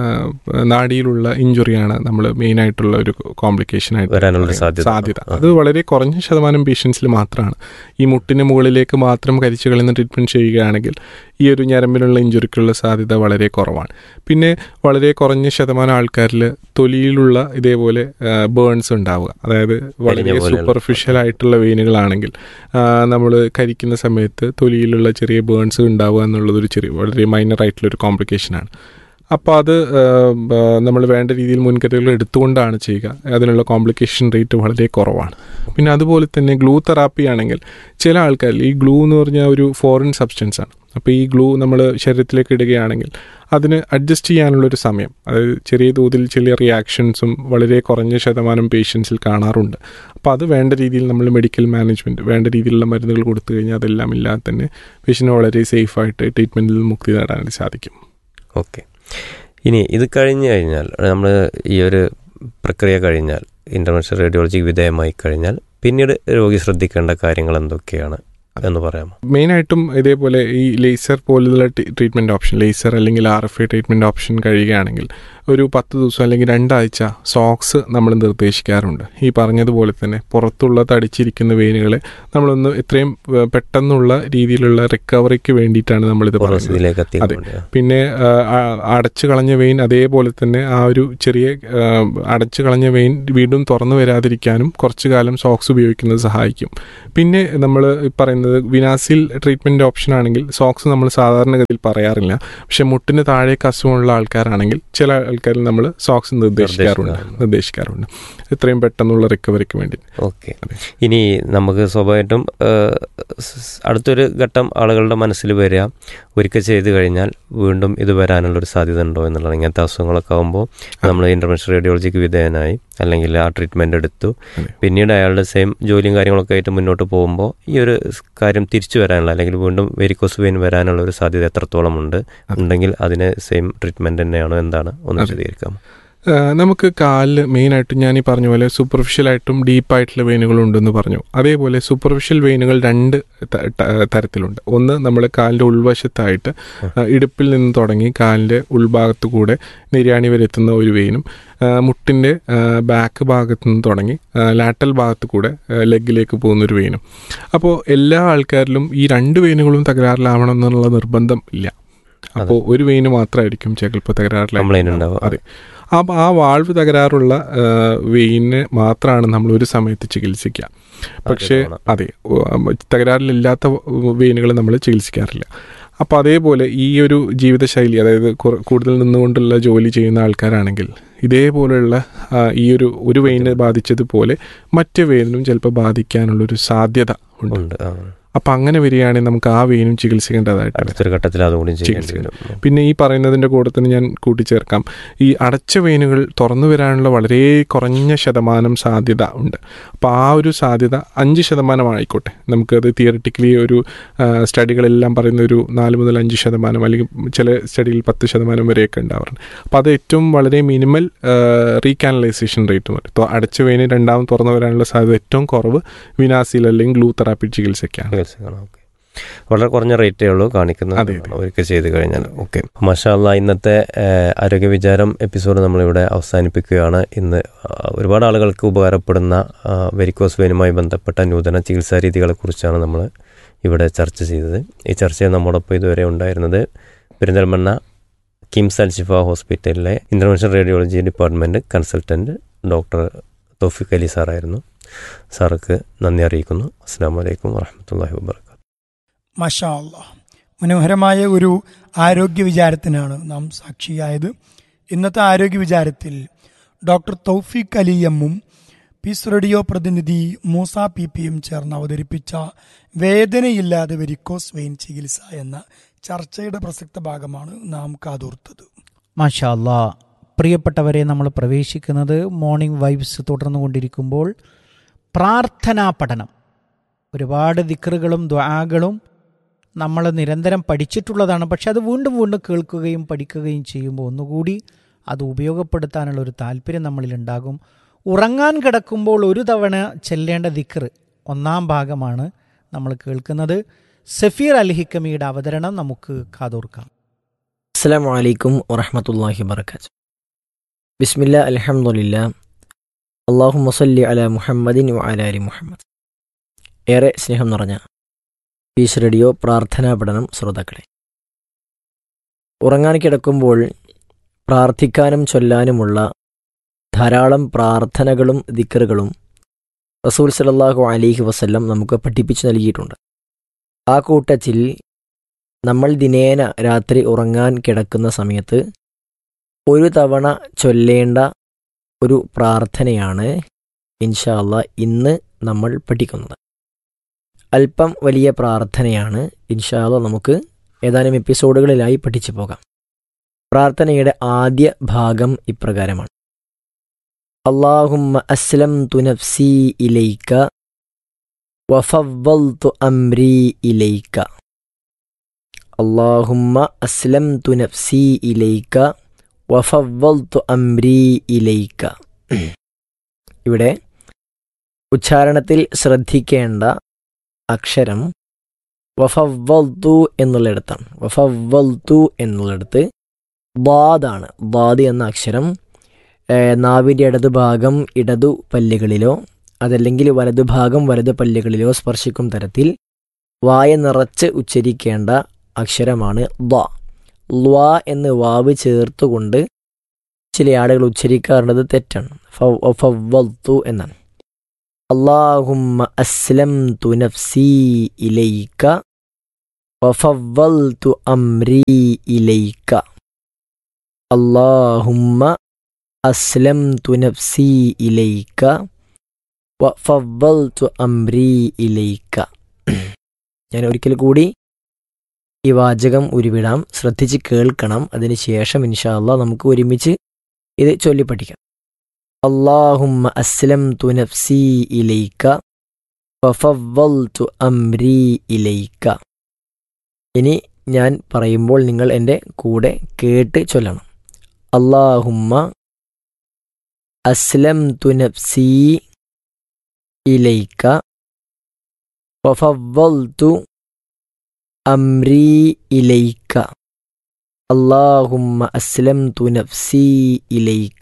നാഡിയിലുള്ള ഇഞ്ചുറിയാണ് നമ്മൾ മെയിനായിട്ടുള്ള ഒരു കോംപ്ലിക്കേഷനായിട്ട് വരാനുള്ള സാധ്യത. അത് വളരെ കുറഞ്ഞ ശതമാനം പേഷ്യൻസിൽ മാത്രമാണ്. ഈ മുട്ടിന് മുകളിലേക്ക് മാത്രം കരിച്ചു കളയുന്ന ട്രീറ്റ്മെൻറ്റ് ചെയ്യുകയാണെങ്കിൽ ഈ ഒരു ഞരമ്പിനുള്ള ഇഞ്ചുറിക്കുള്ള സാധ്യത വളരെ കുറവാണ്. പിന്നെ വളരെ കുറഞ്ഞ ശതമാനം ആൾക്കാരിൽ തൊലിയിലുള്ള ഇതേപോലെ ബേൺസ് ഉണ്ടാവുക, അതായത് വളരെ സൂപ്പർഫിഷ്യൽ ആയിട്ടുള്ള വെയിനുകളാണെങ്കിൽ നമ്മൾ കരിക്കുന്ന സമയത്ത് തൊലിയിലുള്ള ചെറിയ ബേൺസ് ഉണ്ടാവുക എന്നുള്ളതൊരു ചെറിയ വളരെ മൈനർ ആയിട്ടുള്ളൊരു കോംപ്ലിക്കേഷനാണ്. അപ്പോൾ അത് നമ്മൾ വേണ്ട രീതിയിൽ മുൻകരുതലുകൾ എടുത്തുകൊണ്ടാണ് ചെയ്യുക. അതിനുള്ള കോംപ്ലിക്കേഷൻ റേറ്റ് വളരെ കുറവാണ്. പിന്നെ അതുപോലെ തന്നെ ഗ്ലൂ തെറാപ്പി ആണെങ്കിൽ ചില ആൾക്കാരിൽ ഈ ഗ്ലൂ എന്ന് പറഞ്ഞാൽ ഒരു ഫോറിൻ സബ്സ്റ്റൻസ് ആണ്. അപ്പോൾ ഈ ഗ്ലൂ നമ്മൾ ശരീരത്തിലേക്ക് ഇടുകയാണെങ്കിൽ അതിന് അഡ്ജസ്റ്റ് ചെയ്യാനുള്ളൊരു സമയം, അതായത് ചെറിയ തോതിൽ ചെറിയ റിയാക്ഷൻസും വളരെ കുറഞ്ഞ ശതമാനം പേഷ്യൻസിൽ കാണാറുണ്ട്. അപ്പോൾ അത് വേണ്ട രീതിയിൽ നമ്മൾ മെഡിക്കൽ മാനേജ്മെൻറ്റ് വേണ്ട രീതിയിലുള്ള മരുന്നുകൾ കൊടുത്തു കഴിഞ്ഞാൽ അതെല്ലാം ഇല്ലാതെ തന്നെ പേഷ്യൻറ്റ് വളരെ സേഫായിട്ട് ട്രീറ്റ്മെൻറ്റിൽ മുക്തി നേടാനായിട്ട് സാധിക്കും. ഓക്കെ, ഇനി ഇത് കഴിഞ്ഞ് കഴിഞ്ഞാൽ നമ്മൾ ഈ ഒരു പ്രക്രിയ കഴിഞ്ഞാൽ ഇൻ്റർവെൻഷൻ റേഡിയോളജി വിധേയമായി കഴിഞ്ഞാൽ പിന്നീട് രോഗി ശ്രദ്ധിക്കേണ്ട കാര്യങ്ങൾ എന്തൊക്കെയാണ്? എന്ന് പറയാമോ? മെയിനായിട്ടും ഇതേപോലെ ഈ ലേസർ പോലുള്ള ട്രീറ്റ്മെൻറ്റ് ഓപ്ഷൻ, ലേസർ അല്ലെങ്കിൽ R F I treatment option കഴിയുകയാണെങ്കിൽ ഒരു പത്ത് ദിവസം അല്ലെങ്കിൽ രണ്ടാഴ്ച സോക്സ് നമ്മൾ നിർദ്ദേശിക്കാറുണ്ട്. ഈ പറഞ്ഞതുപോലെ തന്നെ പുറത്തുള്ള തടിച്ചിരിക്കുന്ന വെയിനുകളെ നമ്മളൊന്ന് എത്രയും പെട്ടെന്നുള്ള രീതിയിലുള്ള റിക്കവറിക്ക് വേണ്ടിയിട്ടാണ് നമ്മളിത് പറയുന്നത്. അതെ, പിന്നെ അടച്ചു കളഞ്ഞ വെയിൻ അതേപോലെ തന്നെ ആ ഒരു ചെറിയ അടച്ചു കളഞ്ഞ വെയിൻ വീണ്ടും തുറന്നു വരാതിരിക്കാനും കുറച്ചു കാലം സോക്സ് ഉപയോഗിക്കുന്നത് സഹായിക്കും. പിന്നെ നമ്മൾ പറയുന്നത് വിനാസിൽ ട്രീറ്റ്മെൻറ്റ് ഓപ്ഷൻ ആണെങ്കിൽ സോക്സ് നമ്മൾ സാധാരണഗതിയിൽ പറയാറില്ല. പക്ഷെ മുട്ടിന് താഴേക്ക് അസുഖമുള്ള ആൾക്കാരാണെങ്കിൽ ചില ആൾക്കാരിൽ നമ്മൾ സോക്സ് നിർദ്ദേശിക്കാറുണ്ട് നിർദ്ദേശിക്കാറുണ്ട് എത്രയും പെട്ടെന്നുള്ള റിക്കവറിക്ക് വേണ്ടി. ഓക്കെ, ഇനി നമുക്ക് സ്വാഭാവികമായിട്ടും അടുത്തൊരു ഘട്ടം ആളുകളുടെ മനസ്സിൽ വരിക, ഒരിക്കൽ ചെയ്ത് കഴിഞ്ഞാൽ വീണ്ടും ഇത് വരാനുള്ളൊരു സാധ്യത ഉണ്ടോ എന്നുള്ളത്. ഇങ്ങനത്തെ അസുഖങ്ങളൊക്കെ ആകുമ്പോൾ നമ്മൾ ഇൻ്റർവെൻഷൻ റേഡിയോളജിക്ക് വിധേയനായി അല്ലെങ്കിൽ ആ ട്രീറ്റ്മെൻറ്റ് എടുത്തു, പിന്നീട് അയാളുടെ സെയിം ജോലിയും കാര്യങ്ങളൊക്കെ ആയിട്ട് മുന്നോട്ട് പോകുമ്പോൾ ഈ ഒരു കാര്യം തിരിച്ചു വരാനുള്ള അല്ലെങ്കിൽ വീണ്ടും വെരിക്കോസ് വെയിൻ വരാനുള്ള ഒരു സാധ്യത എത്രത്തോളം ഉണ്ട്, ഉണ്ടെങ്കിൽ അതിന് സെയിം ട്രീറ്റ്മെൻറ്റ് തന്നെയാണോ, എന്താണ് ഒന്ന് വിശദീകരിക്കാം? നമുക്ക് കാലിൽ മെയിനായിട്ട് ഞാൻ ഈ പറഞ്ഞ പോലെ സൂപ്പർഫിഷ്യലായിട്ടും ഡീപ്പായിട്ടുള്ള വെയിനുകളുണ്ടെന്ന് പറഞ്ഞു. അതേപോലെ സൂപ്പർഫിഷ്യൽ വെയിനുകൾ രണ്ട് തരത്തിലുണ്ട്. ഒന്ന് നമ്മൾ കാലിൻ്റെ ഉൾവശത്തായിട്ട് ഇടുപ്പിൽ നിന്ന് തുടങ്ങി കാലിൻ്റെ ഉൾഭാഗത്തു കൂടെ നിര്യാണി വരെ എത്തുന്ന ഒരു വെയിനും, മുട്ടിൻ്റെ ബാക്ക് ഭാഗത്തു നിന്ന് തുടങ്ങി ലാറ്റൽ ഭാഗത്ത് കൂടെ ലെഗിലേക്ക് പോകുന്നൊരു വെയിനും. അപ്പോൾ എല്ലാ ആൾക്കാരിലും ഈ രണ്ട് വെയിനുകളും തകരാറിലാവണം എന്നുള്ള നിർബന്ധം ഇല്ല. അപ്പോൾ ഒരു വെയിന് മാത്രമായിരിക്കും ചിലപ്പോൾ തകരാറിലാവും. അതെ, അപ്പോൾ ആ വാൾവ് തകരാറുള്ള വെയിന് മാത്രമാണ് നമ്മൾ ഒരു സമയത്ത് ചികിത്സിക്കുക. പക്ഷേ അതെ, തകരാറിലില്ലാത്ത വെയിനുകൾ നമ്മൾ ചികിത്സിക്കാറില്ല. അപ്പോൾ അതേപോലെ ഈ ഒരു ജീവിതശൈലി, അതായത് കൂടുതൽ നിന്നുകൊണ്ടുള്ള ജോലി ചെയ്യുന്ന ആൾക്കാരാണെങ്കിൽ ഇതേപോലെയുള്ള ഈ ഒരു ഒരു വെയിനെ ബാധിച്ചതുപോലെ മറ്റു വെയിനും ചിലപ്പോൾ ബാധിക്കാനുള്ളൊരു സാധ്യത ഉണ്ട്. അപ്പം അങ്ങനെ വരികയാണെങ്കിൽ നമുക്ക് ആ വെയിനും ചികിത്സിക്കേണ്ടതായിട്ട് അടുത്തൊരു ഘട്ടത്തിൽ അതുകൂടി ചികിത്സിക്കണം. പിന്നെ ഈ പറയുന്നതിൻ്റെ കൂടെ തന്നെ ഞാൻ കൂട്ടിച്ചേർക്കാം, ഈ അടച്ച വെയിനുകൾ തുറന്നു വരാനുള്ള വളരെ കുറഞ്ഞ ശതമാനം സാധ്യത ഉണ്ട്. അപ്പോൾ ആ ഒരു സാധ്യത അഞ്ച് ശതമാനമായിക്കോട്ടെ, നമുക്കത് തിയറിറ്റിക്കലി ഒരു സ്റ്റഡികളെല്ലാം പറയുന്ന ഒരു നാല് മുതൽ അഞ്ച് ശതമാനം അല്ലെങ്കിൽ ചില സ്റ്റഡിയിൽ പത്ത് ശതമാനം വരെയൊക്കെ ഉണ്ടാവാറുണ്ട്. അപ്പോൾ അത് ഏറ്റവും വളരെ മിനിമൽ റീകാനലൈസേഷൻ റേറ്റ് പറയും. അടച്ച വെയിന് രണ്ടാമത് തുറന്നു വരാനുള്ള സാധ്യത ഏറ്റവും കുറവ് വിനാസിൽ അല്ലെങ്കിൽ ഗ്ലൂ തെറാപ്പി ചികിത്സയ്ക്കാണ്. വളരെ കുറഞ്ഞ റേറ്റേ ഉള്ളൂ കാണിക്കുന്നത് ഒരിക്കൽ ചെയ്ത് കഴിഞ്ഞാൽ. ഓക്കെ, മാഷാ അല്ലാഹ്, ഇന്നത്തെ ആരോഗ്യ വിചാരം എപ്പിസോഡ് നമ്മളിവിടെ അവസാനിപ്പിക്കുകയാണ്. ഇന്ന് ഒരുപാട് ആളുകൾക്ക് ഉപകാരപ്പെടുന്ന വെരിക്കോസ് വെയിനുമായി ബന്ധപ്പെട്ട നൂതന ചികിത്സാ രീതികളെക്കുറിച്ചാണ് നമ്മൾ ഇവിടെ ചർച്ച ചെയ്തത്. ഈ ചർച്ചയിൽ നമ്മോടൊപ്പം ഇതുവരെ ഉണ്ടായിരുന്നത് പെരിന്തൽമണ്ണ കിംസ് അൽ ഷിഫ ഹോസ്പിറ്റലിലെ intervention radiology department consultant doctor തൗഫീഖ് അലി സാറായിരുന്നു. സാർക്ക് നന്ദി അറിയിക്കുന്നു. അസ്സലാമു അലൈക്കും വറഹ്മത്തുള്ളാഹി വബറകാതുഹു. മാഷാ അല്ലാഹ്, മനോഹരമായ ഒരു ആരോഗ്യ വിചാരത്തിനാണ് നാം സാക്ഷിയായത്. ഇന്നത്തെ ആരോഗ്യ വിചാരത്തിൽ ഡോക്ടർ തൗഫീഖ് അലി എമ്മും പീസ് റേഡിയോ പ്രതിനിധി മൂസ പി പിയും ചേർന്ന് അവതരിപ്പിച്ച വേദനയില്ലാതെ വെരിക്കോസ് വെയിൻ ചികിത്സ എന്ന ചർച്ചയുടെ പ്രസക്ത ഭാഗമാണ് നാം കാതോർത്തത്. മാഷാ അല്ലാഹ്, പ്രിയപ്പെട്ടവരെ, നമ്മൾ പ്രവേശിക്കുന്നത് മോർണിംഗ് വൈബ്സ് തുടർന്നുകൊണ്ടിരിക്കുമ്പോൾ പ്രാർത്ഥനാ പഠനം. ഒരുപാട് ദിക്റുകളും ദുആകളും നമ്മൾ നിരന്തരം പഠിച്ചിട്ടുള്ളതാണ്. പക്ഷെ അത് വീണ്ടും വീണ്ടും കേൾക്കുകയും പഠിക്കുകയും ചെയ്യുമ്പോൾ ഒന്നുകൂടി അത് ഉപയോഗപ്പെടുത്താനുള്ള ഒരു താല്പര്യം നമ്മളിലുണ്ടാകും. ഉറങ്ങാൻ കിടക്കുമ്പോൾ ഒരു തവണ ചെല്ലേണ്ട ദിക്ർ ഒന്നാം ഭാഗമാണ് നമ്മൾ കേൾക്കുന്നത്. സഫീർ അൽ ഹിക്കമിയുടെ അവതരണം നമുക്ക് കാതോർക്കാം. അസ്സലാമു അലൈക്കും വറഹ്മത്തുള്ളാഹി വബറകാതുഹു. ബിസ്മില്ലാ അൽഹംദുലില്ലാ അല്ലാഹുമ്മ സ്വല്ലി അലാ മുഹമ്മദിൻ വഅലാ ആലി മുഹമ്മദ്. ഏറെ സ്നേഹം നിറഞ്ഞ പീസ് റേഡിയോ പ്രാർത്ഥനാ പഠനം ശ്രോതാക്കളെ, ഉറങ്ങാൻ കിടക്കുമ്പോൾ പ്രാർത്ഥിക്കാനും ചൊല്ലാനുമുള്ള ധാരാളം പ്രാർത്ഥനകളും ദിക്റുകളും റസൂൽ സല്ലല്ലാഹു അലൈഹി വസല്ലം നമുക്ക് പഠിപ്പിച്ചു നൽകിയിട്ടുണ്ട്. ആ കൂട്ടത്തിൽ നമ്മൾ ദിനേന രാത്രി ഉറങ്ങാൻ കിടക്കുന്ന സമയത്ത് ഒരു തവണ ചൊല്ലേണ്ട ഒരു പ്രാർത്ഥനയാണ് ഇൻഷാ അല്ലാഹ് ഇന്ന് നമ്മൾ പഠിക്കുന്നത്. അല്പം വലിയ പ്രാർത്ഥനയാണ്. ഇൻഷാ അല്ലാഹ് നമുക്ക് ഏതാനും എപ്പിസോഡുകളിലായി പഠിച്ചു പോകാം. പ്രാർത്ഥനയുടെ ആദ്യ ഭാഗം ഇപ്രകാരമാണ്: അല്ലാഹുമ്മ അസ്ലംതു നഫ്സി ഇലൈക വഫവ്വൽതു അംരി ഇലൈക. അല്ലാഹുമ്മ അസ്ലംതു നഫ്സി ഇലൈക വഫവ്വൽതു അംരി ഇലൈക. ഇവിടെ ഉച്ചാരണത്തിൽ ശ്രദ്ധിക്കേണ്ട അക്ഷരം വഫവ്വൽതു എന്നുള്ളിടത്താണ്. വഫവ്വൽതു എന്നുള്ളിടത്ത് ബാദാണ്. ബാദ് എന്ന അക്ഷരം നാവിൻ്റെ ഇടതുഭാഗം ഇടതു പല്ലുകളിലോ അതല്ലെങ്കിൽ വലതുഭാഗം വലതു പല്ലുകളിലോ സ്പർശിക്കും തരത്തിൽ വായ നിറച്ച് ഉച്ചരിക്കേണ്ട അക്ഷരമാണ് ദ്വ. ല്വാ എന്ന് വാവ് ചേർത്തുകൊണ്ട് ചില ആളുകൾ ഉച്ചരിക്കാറുള്ളത് തെറ്റാണ്. ഫവ്വൽതു എന്നാണ്. അല്ലാഹുമ്മ അസ്ലംതു നഫ്സി ഇലൈക വഫവ്വൽതു അംരി ഇലൈക. അല്ലാഹുമ്മ അസ്ലംതു നഫ്സി ഇലൈക വഫവ്വൽതു അംരി ഇലൈക. ഞാൻ ഒരിക്കൽ കൂടി ഈ വാചകം ഉരുവിടാം, ശ്രദ്ധിച്ച് കേൾക്കണം. അതിനുശേഷം ഇൻഷാ അല്ലാഹ് നമുക്ക് ഒരുമിച്ച് ഇത് ചൊല്ലിപ്പഠിക്കാം. അല്ലാഹുമ്മ അസ്ലംതു നഫ്സി ഇലൈക വഫവ്വൽതു അംരി ഇലൈക. ഇനി ഞാൻ പറയുമ്പോൾ നിങ്ങൾ എൻ്റെ കൂടെ കേട്ട് ചൊല്ലണം. അല്ലാഹുമ്മ അസ്ലംതു നഫ്സി ഇലൈക വഫവ്വൽതു അംരി ഇലൈക. അല്ലാഹുമ്മ അസ്ലംതു നഫ്സി ഇലൈക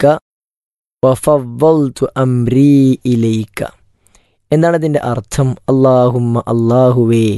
വഫവ്വൽതു അംരി ഇലൈക. എന്താണ് ഇതിൻ്റെ അർത്ഥം? അല്ലാഹുമ്മ അല്ലാഹുവേ,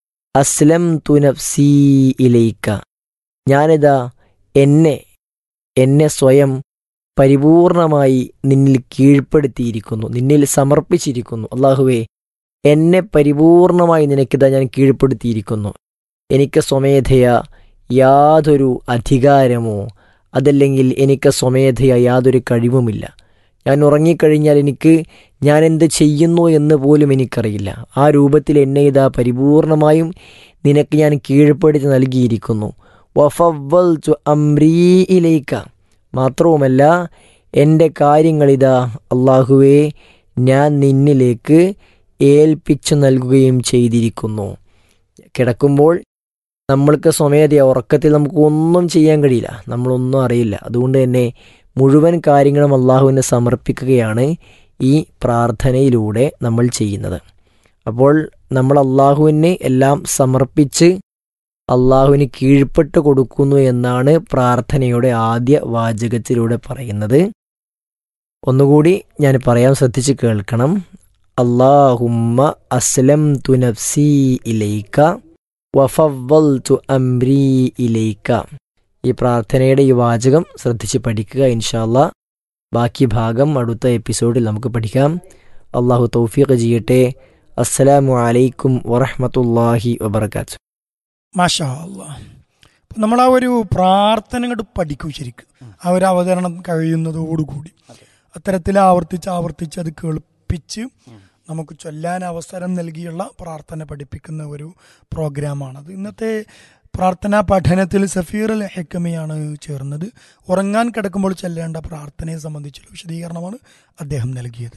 അസ്ലംതു നഫ്സി ഇലൈക, ഞാനിതാ എന്നെ എന്നെ സ്വയം പരിപൂർണമായി നിന്നിൽ കീഴ്പ്പെടുത്തിയിരിക്കുന്നു, നിന്നിൽ സമർപ്പിച്ചിരിക്കുന്നു. അല്ലാഹുവേ, എന്നെ പരിപൂർണമായി നിനക്കിതാ ഞാൻ കീഴ്പ്പെടുത്തിയിരിക്കുന്നു. എനിക്ക് സ്വമേധയാ യാതൊരു അധികാരമോ അതല്ലെങ്കിൽ എനിക്ക് സ്വമേധയാ യാതൊരു കഴിവുമില്ല. ഞാൻ ഉറങ്ങിക്കഴിഞ്ഞാൽ എനിക്ക് ഞാൻ എന്ത് ചെയ്യുന്നു എന്ന് പോലും എനിക്കറിയില്ല. ആ രൂപത്തിൽ എന്നെ ഇതാ പരിപൂർണമായും നിനക്ക് ഞാൻ കീഴ്പ്പെടുത്തി നൽകിയിരിക്കുന്നു. വഫവ്വൽതു അംരീ ഇലൈക, മാത്രവുമല്ല എൻ്റെ കാര്യങ്ങളിതാ അല്ലാഹുവേ ഞാൻ നിന്നിലേക്ക് ഏൽപ്പിച്ചു നൽകുകയും ചെയ്തിരിക്കുന്നു. കിടക്കുമ്പോൾ നമ്മൾക്ക് സ്വമേധയാ ഉറക്കത്തിൽ നമുക്ക് ഒന്നും ചെയ്യാൻ കഴിയില്ല, നമ്മളൊന്നും അറിയില്ല. അതുകൊണ്ട് തന്നെ മുഴുവൻ കാര്യങ്ങളും അള്ളാഹുവിനെ സമർപ്പിക്കുകയാണ് ഈ പ്രാർത്ഥനയിലൂടെ നമ്മൾ ചെയ്യുന്നത്. അപ്പോൾ നമ്മൾ അള്ളാഹുവിന് എല്ലാം സമർപ്പിച്ച് അള്ളാഹുവിന് കീഴ്പ്പെട്ട് കൊടുക്കുന്നു എന്നാണ് പ്രാർത്ഥനയുടെ ആദ്യ വാചകത്തിലൂടെ പറയുന്നത്. ഒന്നുകൂടി ഞാൻ പറയാൻ ശ്രദ്ധിച്ച് കേൾക്കണം. അല്ലാഹുമ്മ അസ്ലംതു നഫ്സി ഇലൈക വഫവ്വൽതു അംരി ഇലൈക. ഈ പ്രാർത്ഥനയുടെ ഈ വാചകം ശ്രദ്ധിച്ച് പഠിക്കുക. ഇൻഷാ അല്ലാഹ് ബാക്കി ഭാഗം അടുത്ത എപ്പിസോഡിൽ നമുക്ക് പഠിക്കാം. അള്ളാഹു തൗഫീഖ് ചെയ്യട്ടെ. അസ്സലാമു അലൈക്കും വറഹ്മത്തുള്ളാഹി വബറകാതുഹു. മാഷാ അല്ലാഹ്. അപ്പം നമ്മൾ ആ ഒരു പ്രാർത്ഥന അങ്ങോട്ട് പഠിക്കും ശരിക്കും, ആ ഒരു അവതരണം കഴിയുന്നതോടുകൂടി. അത്തരത്തിൽ ആവർത്തിച്ച് ആവർത്തിച്ച് അത് കേൾപ്പിച്ച് നമുക്ക് ചൊല്ലാൻ അവസരം നൽകിയുള്ള പ്രാർത്ഥന പഠിപ്പിക്കുന്ന ഒരു പ്രോഗ്രാമാണത്. ഇന്നത്തെ പ്രാർത്ഥനാ പഠനത്തിൽ സഫീർ അൽ ഹക്കമിയാണ് ചേർന്നത്. ഉറങ്ങാൻ കിടക്കുമ്പോൾ ചൊല്ലേണ്ട പ്രാർത്ഥനയെ സംബന്ധിച്ചുള്ള വിശദീകരണമാണ് അദ്ദേഹം നൽകിയത്.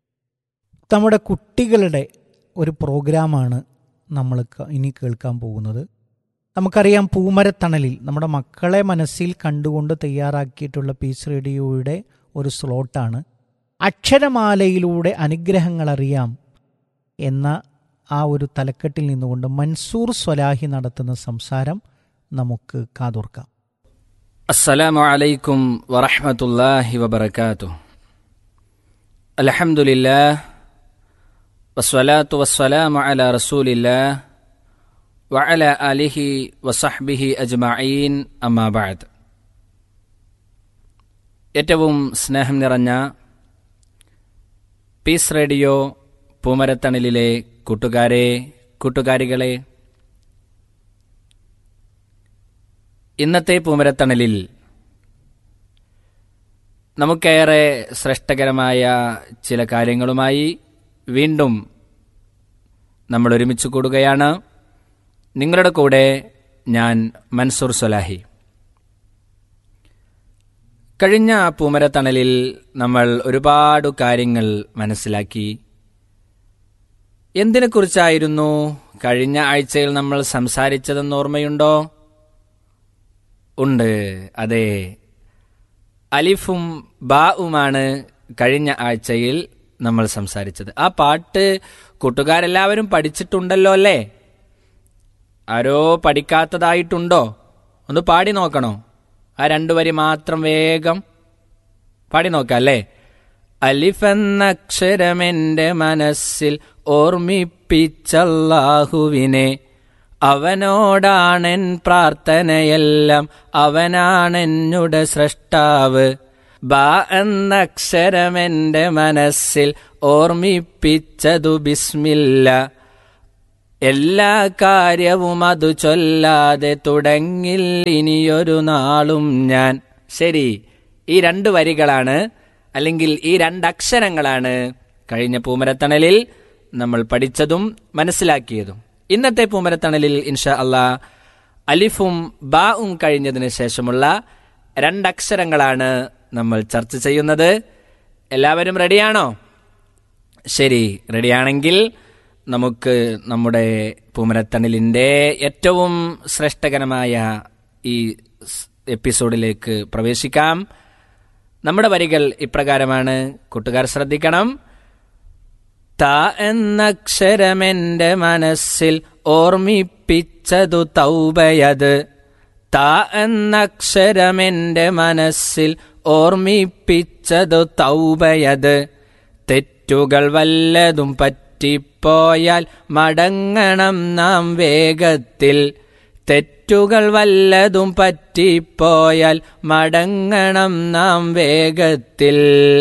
നമ്മുടെ കുട്ടികളുടെ ഒരു പ്രോഗ്രാമാണ് നമ്മൾ ഇനി കേൾക്കാൻ പോകുന്നത്. നമുക്കറിയാം, പൂമരത്തണലിൽ നമ്മുടെ മക്കളെ മനസ്സിൽ കണ്ടുകൊണ്ട് തയ്യാറാക്കിയിട്ടുള്ള പീസ് റേഡിയോയുടെ ഒരു സ്ലോട്ടാണ് അക്ഷരമാലയിലൂടെ അനുഗ്രഹങ്ങൾ അറിയാം എന്ന ആ ഒരു തലക്കെട്ടിൽ നിന്നുകൊണ്ട് മൻസൂർ സ്വലാഹി നടത്തുന്ന സംസാരം നമുക്ക് കാതോർക്കാം. അസ്സലാമു അലൈക്കും വറഹ്മത്തുള്ളാഹി വബറകാതുഹു. അൽഹംദുലില്ലാഹ് വസ്സലാത്തു വസ്സലാമു അലാ റസൂലില്ലാഹ് വഅലാ ആലിഹി വസഹ്ബിഹി അജ്മഈൻ, അമ്മാ ബഅദ്. ഏറ്റവും സ്നേഹം നിറഞ്ഞ പീസ് റേഡിയോ പൂമരത്തണലിലെ കൂട്ടുകാരെ, കൂട്ടുകാരികളെ, ഇന്നത്തെ പൂമരത്തണലിൽ നമുക്കേറെ ശ്രേഷ്ഠകരമായ ചില കാര്യങ്ങളുമായി വീണ്ടും നമ്മൾ ഒരുമിച്ച് കൂടുകയാണ്. നിങ്ങളുടെ കൂടെ ഞാൻ മൻസൂർ സ്വലാഹി. കഴിഞ്ഞ പൂമരത്തണലിൽ നമ്മൾ ഒരുപാട് കാര്യങ്ങൾ മനസ്സിലാക്കി. എന്തിനെക്കുറിച്ചായിരുന്നു കഴിഞ്ഞ ആഴ്ചയിൽ നമ്മൾ സംസാരിച്ചതെന്ന് ഓർമ്മയുണ്ടോ? ഉണ്ട്, അതെ, അലിഫും ബാഉമാണ് കഴിഞ്ഞ ആഴ്ചയിൽ നമ്മൾ സംസാരിച്ചത്. ആ പാട്ട് കൂട്ടുകാരെല്ലാവരും പഠിച്ചിട്ടുണ്ടല്ലോ അല്ലേ? ആരോ പഠിക്കാത്തതായിട്ടുണ്ടോ? ഒന്ന് പാടി നോക്കണോ? ആ രണ്ടു വരി മാത്രം വേഗം പാടി നോക്കാം അല്ലേ? അലിഫെന്നക്ഷരമെന്റെ മനസ്സിൽ ഓർമ്മിപ്പിച്ചല്ലാഹുവിനെ, അവനോടാണെൻ പ്രാർത്ഥനയെല്ലാം, അവനാണെന്നുടെ സ്രഷ്ടാവ്. ബാ എന്നക്ഷരമെന്റെ മനസ്സിൽ ഓർമ്മിപ്പിച്ചതു ബിസ്മില്ല, എല്ലാ കാര്യവും അതു ചൊല്ലാതെ തുടങ്ങിൽ ഇനിയൊരു നാളും ഞാൻ. ശരി, ഈ രണ്ട് വരികളാണ്, അല്ലെങ്കിൽ ഈ രണ്ടക്ഷരങ്ങളാണ് കഴിഞ്ഞ പൂമരത്തണലിൽ നമ്മൾ പഠിച്ചതും മനസ്സിലാക്കിയതും. ഇന്നത്തെ പൂമരത്തണലിൽ ഇൻഷാ അല്ലാ അലിഫും ബാവും കഴിഞ്ഞതിന് ശേഷമുള്ള രണ്ടക്ഷരങ്ങളാണ് നമ്മൾ ചർച്ച ചെയ്യുന്നത്. എല്ലാവരും റെഡിയാണോ? ശരി, റെഡിയാണെങ്കിൽ നമുക്ക് നമ്മുടെ പൂമരത്തണലിൻ്റെ ഏറ്റവും ശ്രേഷ്ഠകരമായ ഈ എപ്പിസോഡിലേക്ക് പ്രവേശിക്കാം. നമ്മുടെ വരികൾ ഇപ്രകാരമാണ്, കൂട്ടുകാർ ശ്രദ്ധിക്കണം. ത എന്നക്ഷരമെന്റെ മനസ്സിൽ ഓർമ്മിപ്പിച്ചതു തൗബയത്, ത എന്നക്ഷരമെന്റെ മനസ്സിൽ ഓർമ്മിപ്പിച്ചതു തൗബയത്. തെറ്റുകൾ വല്ലതും പറ്റിപ്പോയാൽ മടങ്ങണം നാം വേഗത്തിൽ, തെറ്റുകൾ വല്ലതും പറ്റിപ്പോയാൽ മടങ്ങണം നാം വേഗത്തിൽ.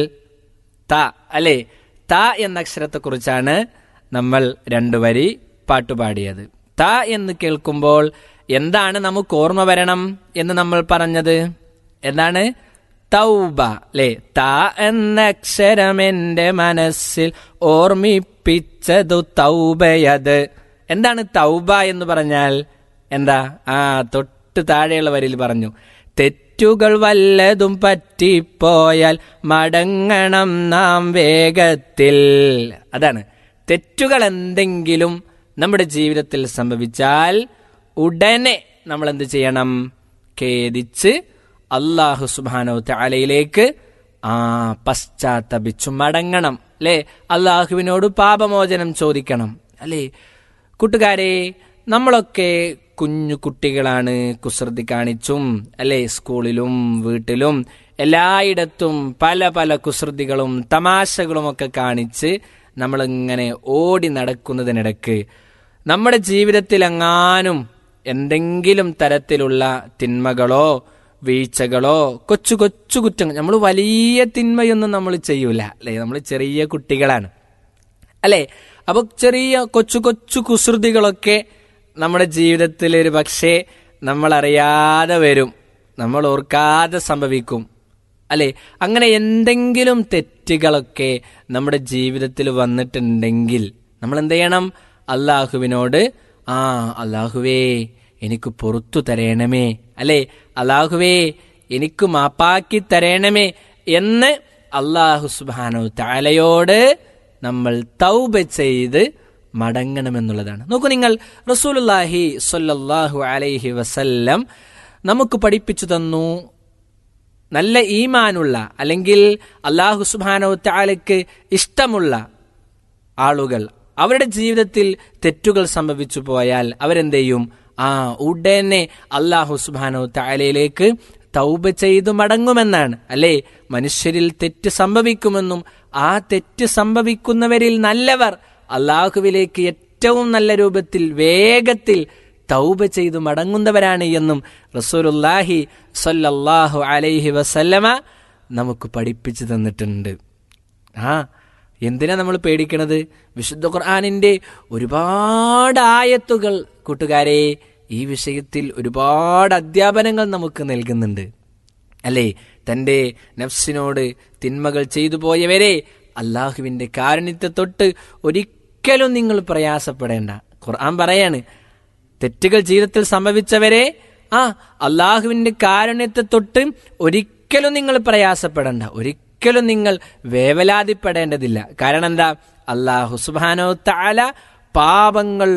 ത അല്ലേ, ത എന്ന അക്ഷരത്തെക്കുറിച്ചാണ് നമ്മൾ രണ്ടു വരി പാട്ടുപാടിയത്. ത എന്ന് കേൾക്കുമ്പോൾ എന്താണ് നമുക്ക് ഓർമ്മ വരണം എന്ന് നമ്മൾ പറഞ്ഞത്? എന്താണ്? തൗബ അല്ലേ? ത എന്ന അക്ഷരമെന്റെ മനസ്സിൽ ഓർമ്മിപ്പിച്ചതു തൗബയത്. എന്താണ് തൗബ എന്ന് പറഞ്ഞാൽ? എന്താ? ആ തൊട്ട് താഴെയുള്ള വരിയിൽ പറഞ്ഞു, തെറ്റുകൾ വല്ലതും പറ്റിപ്പോയാൽ മടങ്ങണം നാം വേഗത്തിൽ. അതാണ്, തെറ്റുകൾ എന്തെങ്കിലും നമ്മുടെ ജീവിതത്തിൽ സംഭവിച്ചാൽ ഉടനെ നമ്മൾ എന്ത് ചെയ്യണം? ഖേദിച്ച് അല്ലാഹു സുബ്ഹാനഹു തആലയിലേക്ക് ആ പശ്ചാത്തപിച്ചു മടങ്ങണം അല്ലേ? അല്ലാഹുവിനോട് പാപമോചനം ചോദിക്കണം അല്ലേ? കൂട്ടുകാരെ, നമ്മളൊക്കെ കുഞ്ഞു കുട്ടികളാണ്, കുസൃതി കാണിച്ചും അല്ലേ, സ്കൂളിലും വീട്ടിലും എല്ലായിടത്തും പല പല കുസൃതികളും തമാശകളും ഒക്കെ കാണിച്ച് നമ്മളിങ്ങനെ ഓടി നടക്കുന്നതിനിടക്ക് നമ്മുടെ ജീവിതത്തിൽ എങ്ങാനും എന്തെങ്കിലും തരത്തിലുള്ള തിന്മകളോ വീഴ്ചകളോ കൊച്ചു കൊച്ചു കുറ്റങ്ങൾ, നമ്മൾ വലിയ തിന്മയൊന്നും നമ്മൾ ചെയ്യൂല അല്ലേ, നമ്മൾ ചെറിയ കുട്ടികളാണ് അല്ലേ. അപ്പോൾ ചെറിയ കൊച്ചു കൊച്ചു കുസൃതികളൊക്കെ നമ്മുടെ ജീവിതത്തിൽ ഒരു പക്ഷേ നമ്മളറിയാതെ വരും, നമ്മൾ ഓർക്കാതെ സംഭവിക്കും അല്ലേ. അങ്ങനെ എന്തെങ്കിലും തെറ്റുകളൊക്കെ നമ്മുടെ ജീവിതത്തിൽ വന്നിട്ടുണ്ടെങ്കിൽ നമ്മൾ എന്ത് ചെയ്യണം? അല്ലാഹുവിനോട് ആ അല്ലാഹുവേ എനിക്ക് പുറത്തു തരേണമേ അല്ലേ, അല്ലാഹുവേ എനിക്ക് മാപ്പാക്കി തരേണമേ എന്ന് അല്ലാഹു സുബ്ഹാനഹു തആലയോട് നമ്മൾ തൗബ ചെയ്ത് മടങ്ങണമെന്നുള്ളതാണ്. നോക്കൂ നിങ്ങൾ, റസൂലുള്ളാഹി സ്വല്ലല്ലാഹു അലൈഹി വസല്ലം നമുക്ക് പഠിപ്പിച്ചു തന്നു, നല്ല ഈമാനുള്ള അല്ലെങ്കിൽ അല്ലാഹു സുബ്ഹാനഹു തആലയ്ക്ക് ഇഷ്ടമുള്ള ആളുകൾ അവരുടെ ജീവിതത്തിൽ തെറ്റുകൾ സംഭവിച്ചു പോയാൽ അവരെന്ത് ചെയ്യും? ആ ഉടനെ അല്ലാഹു സുബ്ഹാനഹു തആലയിലേക്ക് തൗബ ചെയ്തു മടങ്ങുമെന്നാണ് അല്ലേ. മനുഷ്യരിൽ തെറ്റ് സംഭവിക്കുമെന്നും ആ തെറ്റ് സംഭവിക്കുന്നവരിൽ നല്ലവർ അല്ലാഹുവിലേക്ക് ഏറ്റവും നല്ല രൂപത്തിൽ വേഗത്തിൽ തൗബ ചെയ്തു മടങ്ങുന്നവരാണ് എന്നും റസൂലുള്ളാഹി സ്വല്ലല്ലാഹു അലൈഹി വസല്ലമ നമുക്ക് പഠിപ്പിച്ചു തന്നിട്ടുണ്ട്. ആ എന്തിനാ നമ്മൾ പേടിക്കണത്? വിശുദ്ധ ഖുർആനിന്റെ ഒരുപാട് ആയത്തുകൾ കൂട്ടുകാരെ ഈ വിഷയത്തിൽ ഒരുപാട് അധ്യാപനങ്ങൾ നമുക്ക് നൽകുന്നുണ്ട് അല്ലേ. തൻ്റെ നഫ്സിനോട് തിന്മകൾ ചെയ്തു പോയവരെ അല്ലാഹുവിൻ്റെ കാരുണ്യത്തെ തൊട്ട് ഒരിക്കലും നിങ്ങൾ പ്രയാസപ്പെടേണ്ട. ഖുർആൻ പറയാണ്, തെറ്റുകൾ ജീവിതത്തിൽ സംഭവിച്ചവരെ ആ അല്ലാഹുവിൻ്റെ കാരുണ്യത്തെ തൊട്ട് ഒരിക്കലും നിങ്ങൾ പ്രയാസപ്പെടേണ്ട, ഒരിക്കലും നിങ്ങൾ വേവലാതിപ്പെടേണ്ടതില്ല. കാരണം എന്താ? അല്ലാഹു സുബ്ഹാനഹു തആല പാപങ്ങൾ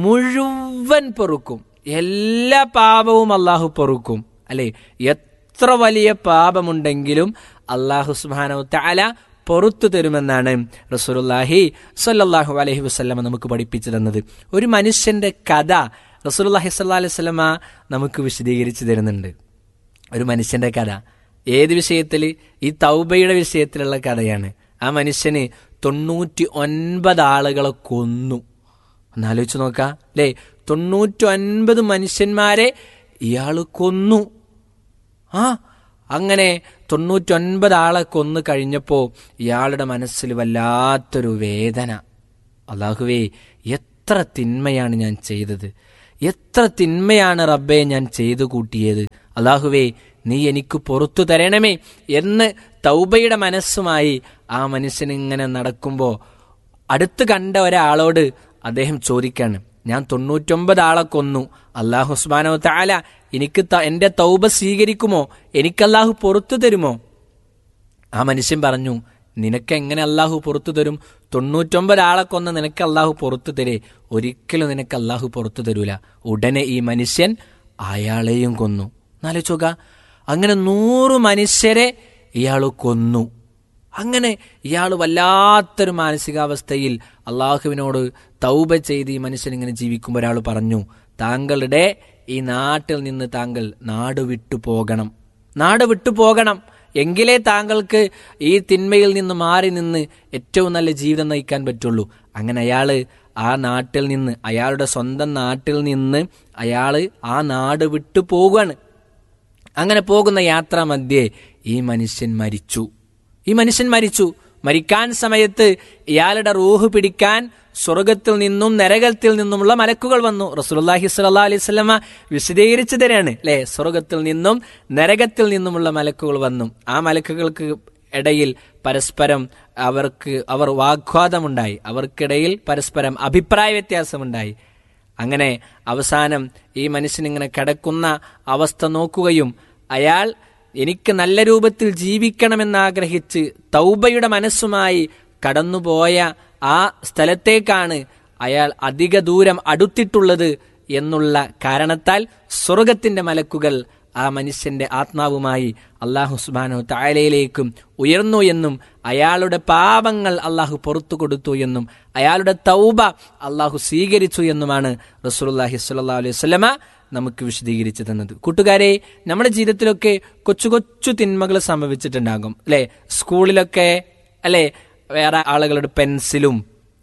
മുഴുവൻ പൊറുക്കും, എല്ലാ പാപവും അല്ലാഹു പൊറുക്കും അല്ലേ. എത്ര വലിയ പാപമുണ്ടെങ്കിലും അല്ലാഹു സുബ്ഹാനഹു തആല പൊറുത്തു തരുമെന്നാണ് റസൂലുള്ളാഹി സ്വല്ലല്ലാഹു അലൈഹി വസല്ലം നമുക്ക് പഠിപ്പിച്ചു തന്നത്. ഒരു മനുഷ്യന്റെ കഥ റസൂലുള്ളാഹി സ്വല്ലല്ലാഹി അലൈഹി വസല്ലമ നമുക്ക് വിശദീകരിച്ചു തരുന്നുണ്ട് ഒരു മനുഷ്യന്റെ കഥ. ഏത് വിഷയത്തിൽ? ഈ തൗബയുടെ വിഷയത്തിലുള്ള കഥയാണ്. ആ മനുഷ്യന് തൊണ്ണൂറ്റി ഒൻപത് ആളുകളെ കൊന്നു. ഒന്നാലോചിച്ച് നോക്കാം അല്ലേ, തൊണ്ണൂറ്റി ഒൻപത് മനുഷ്യന്മാരെ ഇയാൾ കൊന്നു. ആ അങ്ങനെ തൊണ്ണൂറ്റൊൻപത് ആളെ കൊന്നു കഴിഞ്ഞപ്പോൾ ഇയാളുടെ മനസ്സിൽ വല്ലാത്തൊരു വേദന. അല്ലാഹുവേ, എത്ര തിന്മയാണ് ഞാൻ ചെയ്തത്, എത്ര തിന്മയാണ് റബ്ബേ ഞാൻ ചെയ്തു കൂട്ടിയത്. അല്ലാഹുവേ, നീ എനിക്ക് പുറത്തു തരണമേ എന്ന് തൗബയുടെ മനസ്സുമായി ആ മനുഷ്യൻ ഇങ്ങനെ നടക്കുമ്പോൾ അടുത്ത് കണ്ട ഒരാളോട് അദ്ദേഹം ചോദിക്കാണ്, ഞാൻ തൊണ്ണൂറ്റൊമ്പത് ആളെ കൊന്നു, അല്ലാഹു സുബ്ഹാനഹു തആല എനിക്ക് എൻ്റെ തൗബ സ്വീകരിക്കുമോ, എനിക്ക് അല്ലാഹു പുറത്തു തരുമോ? ആ മനുഷ്യൻ പറഞ്ഞു, നിനക്ക് എങ്ങനെ അല്ലാഹു പുറത്തു തരും? തൊണ്ണൂറ്റൊമ്പത് ആളെ കൊന്ന് നിനക്ക് അല്ലാഹു പുറത്തു തരേ? ഒരിക്കലും നിനക്ക് അല്ലാഹു പുറത്തു തരൂല. ഉടനെ ഈ മനുഷ്യൻ അയാളെയും കൊന്നു. എന്നാലോചിച്ചോക്ക, അങ്ങനെ നൂറ് മനുഷ്യരെ ഇയാൾ കൊന്നു. അങ്ങനെ ഇയാൾ വല്ലാത്തൊരു മാനസികാവസ്ഥയിൽ അള്ളാഹുവിനോട് തൗബ ചെയ്ത് ഈ മനുഷ്യൻ ഇങ്ങനെ ജീവിക്കുമ്പോൾ ഒരാൾ പറഞ്ഞു, താങ്കളുടെ ഈ നാട്ടിൽ നിന്ന് താങ്കൾ നാട് വിട്ടു പോകണം, നാട് വിട്ടു പോകണം, എങ്കിലേ താങ്കൾക്ക് ഈ തിന്മയിൽ നിന്ന് മാറി നിന്ന് ഏറ്റവും നല്ല ജീവിതം നയിക്കാൻ പറ്റുള്ളൂ. അങ്ങനെ അയാൾ ആ നാട്ടിൽ നിന്ന്, അയാളുടെ സ്വന്തം നാട്ടിൽ നിന്ന് അയാൾ ആ നാട് വിട്ടു പോകുകയാണ്. അങ്ങനെ പോകുന്ന യാത്രാ മധ്യേ ഈ മനുഷ്യൻ മരിച്ചു. ഈ മനുഷ്യൻ മരിച്ചു. മരിക്കാൻ സമയത്ത് ഇയാളുടെ റൂഹ് പിടിക്കാൻ സ്വർഗത്തിൽ നിന്നും നരകത്തിൽ നിന്നുമുള്ള മലക്കുകൾ വന്നു. റസൂലുള്ളാഹി സ്വല്ലല്ലാഹി അലൈഹി വസല്ലമ വിശദീകരിച്ചു തരാണ് അല്ലേ, സ്വർഗത്തിൽ നിന്നും നരകത്തിൽ നിന്നുമുള്ള മലക്കുകൾ വന്നു. ആ മലക്കുകൾക്ക് ഇടയിൽ പരസ്പരം അവർക്ക് അവർ വാഗ്വാദമുണ്ടായി, അവർക്കിടയിൽ പരസ്പരം അഭിപ്രായ വ്യത്യാസമുണ്ടായി. അങ്ങനെ അവസാനം ഈ മനുഷ്യൻ ഇങ്ങനെ കിടക്കുന്ന അവസ്ഥ നോക്കുകയും അയാൾ എനിക്ക് നല്ല രൂപത്തിൽ ജീവിക്കണമെന്നാഗ്രഹിച്ച് തൗബയുടെ മനസ്സുമായി കടന്നുപോയ ആ സ്ഥലത്തേക്കാണ് അയാൾ അധിക ദൂരം അടുത്തിട്ടുള്ളത് എന്നുള്ള കാരണത്താൽ സ്വർഗത്തിന്റെ മലക്കുകൾ ആ മനുഷ്യന്റെ ആത്മാവുമായി അല്ലാഹു സുബ്ഹാനഹു തആലയിലേക്കും ഉയർന്നു എന്നും അയാളുടെ പാപങ്ങൾ അല്ലാഹു പുറത്തു കൊടുത്തു എന്നും അയാളുടെ തൗബ അല്ലാഹു സ്വീകരിച്ചു എന്നുമാണ് റസൂലുള്ളാഹി സ്വല്ലല്ലാഹു അലൈഹി വസല്ലമ നമുക്ക് വിശദീകരിച്ചു തന്നത്. കൂട്ടുകാരെ, നമ്മുടെ ജീവിതത്തിലൊക്കെ കൊച്ചു കൊച്ചു തിന്മകൾ സംഭവിച്ചിട്ടുണ്ടാകും അല്ലെ. സ്കൂളിലൊക്കെ അല്ലെ, വേറെ ആളുകളുടെ പെൻസിലും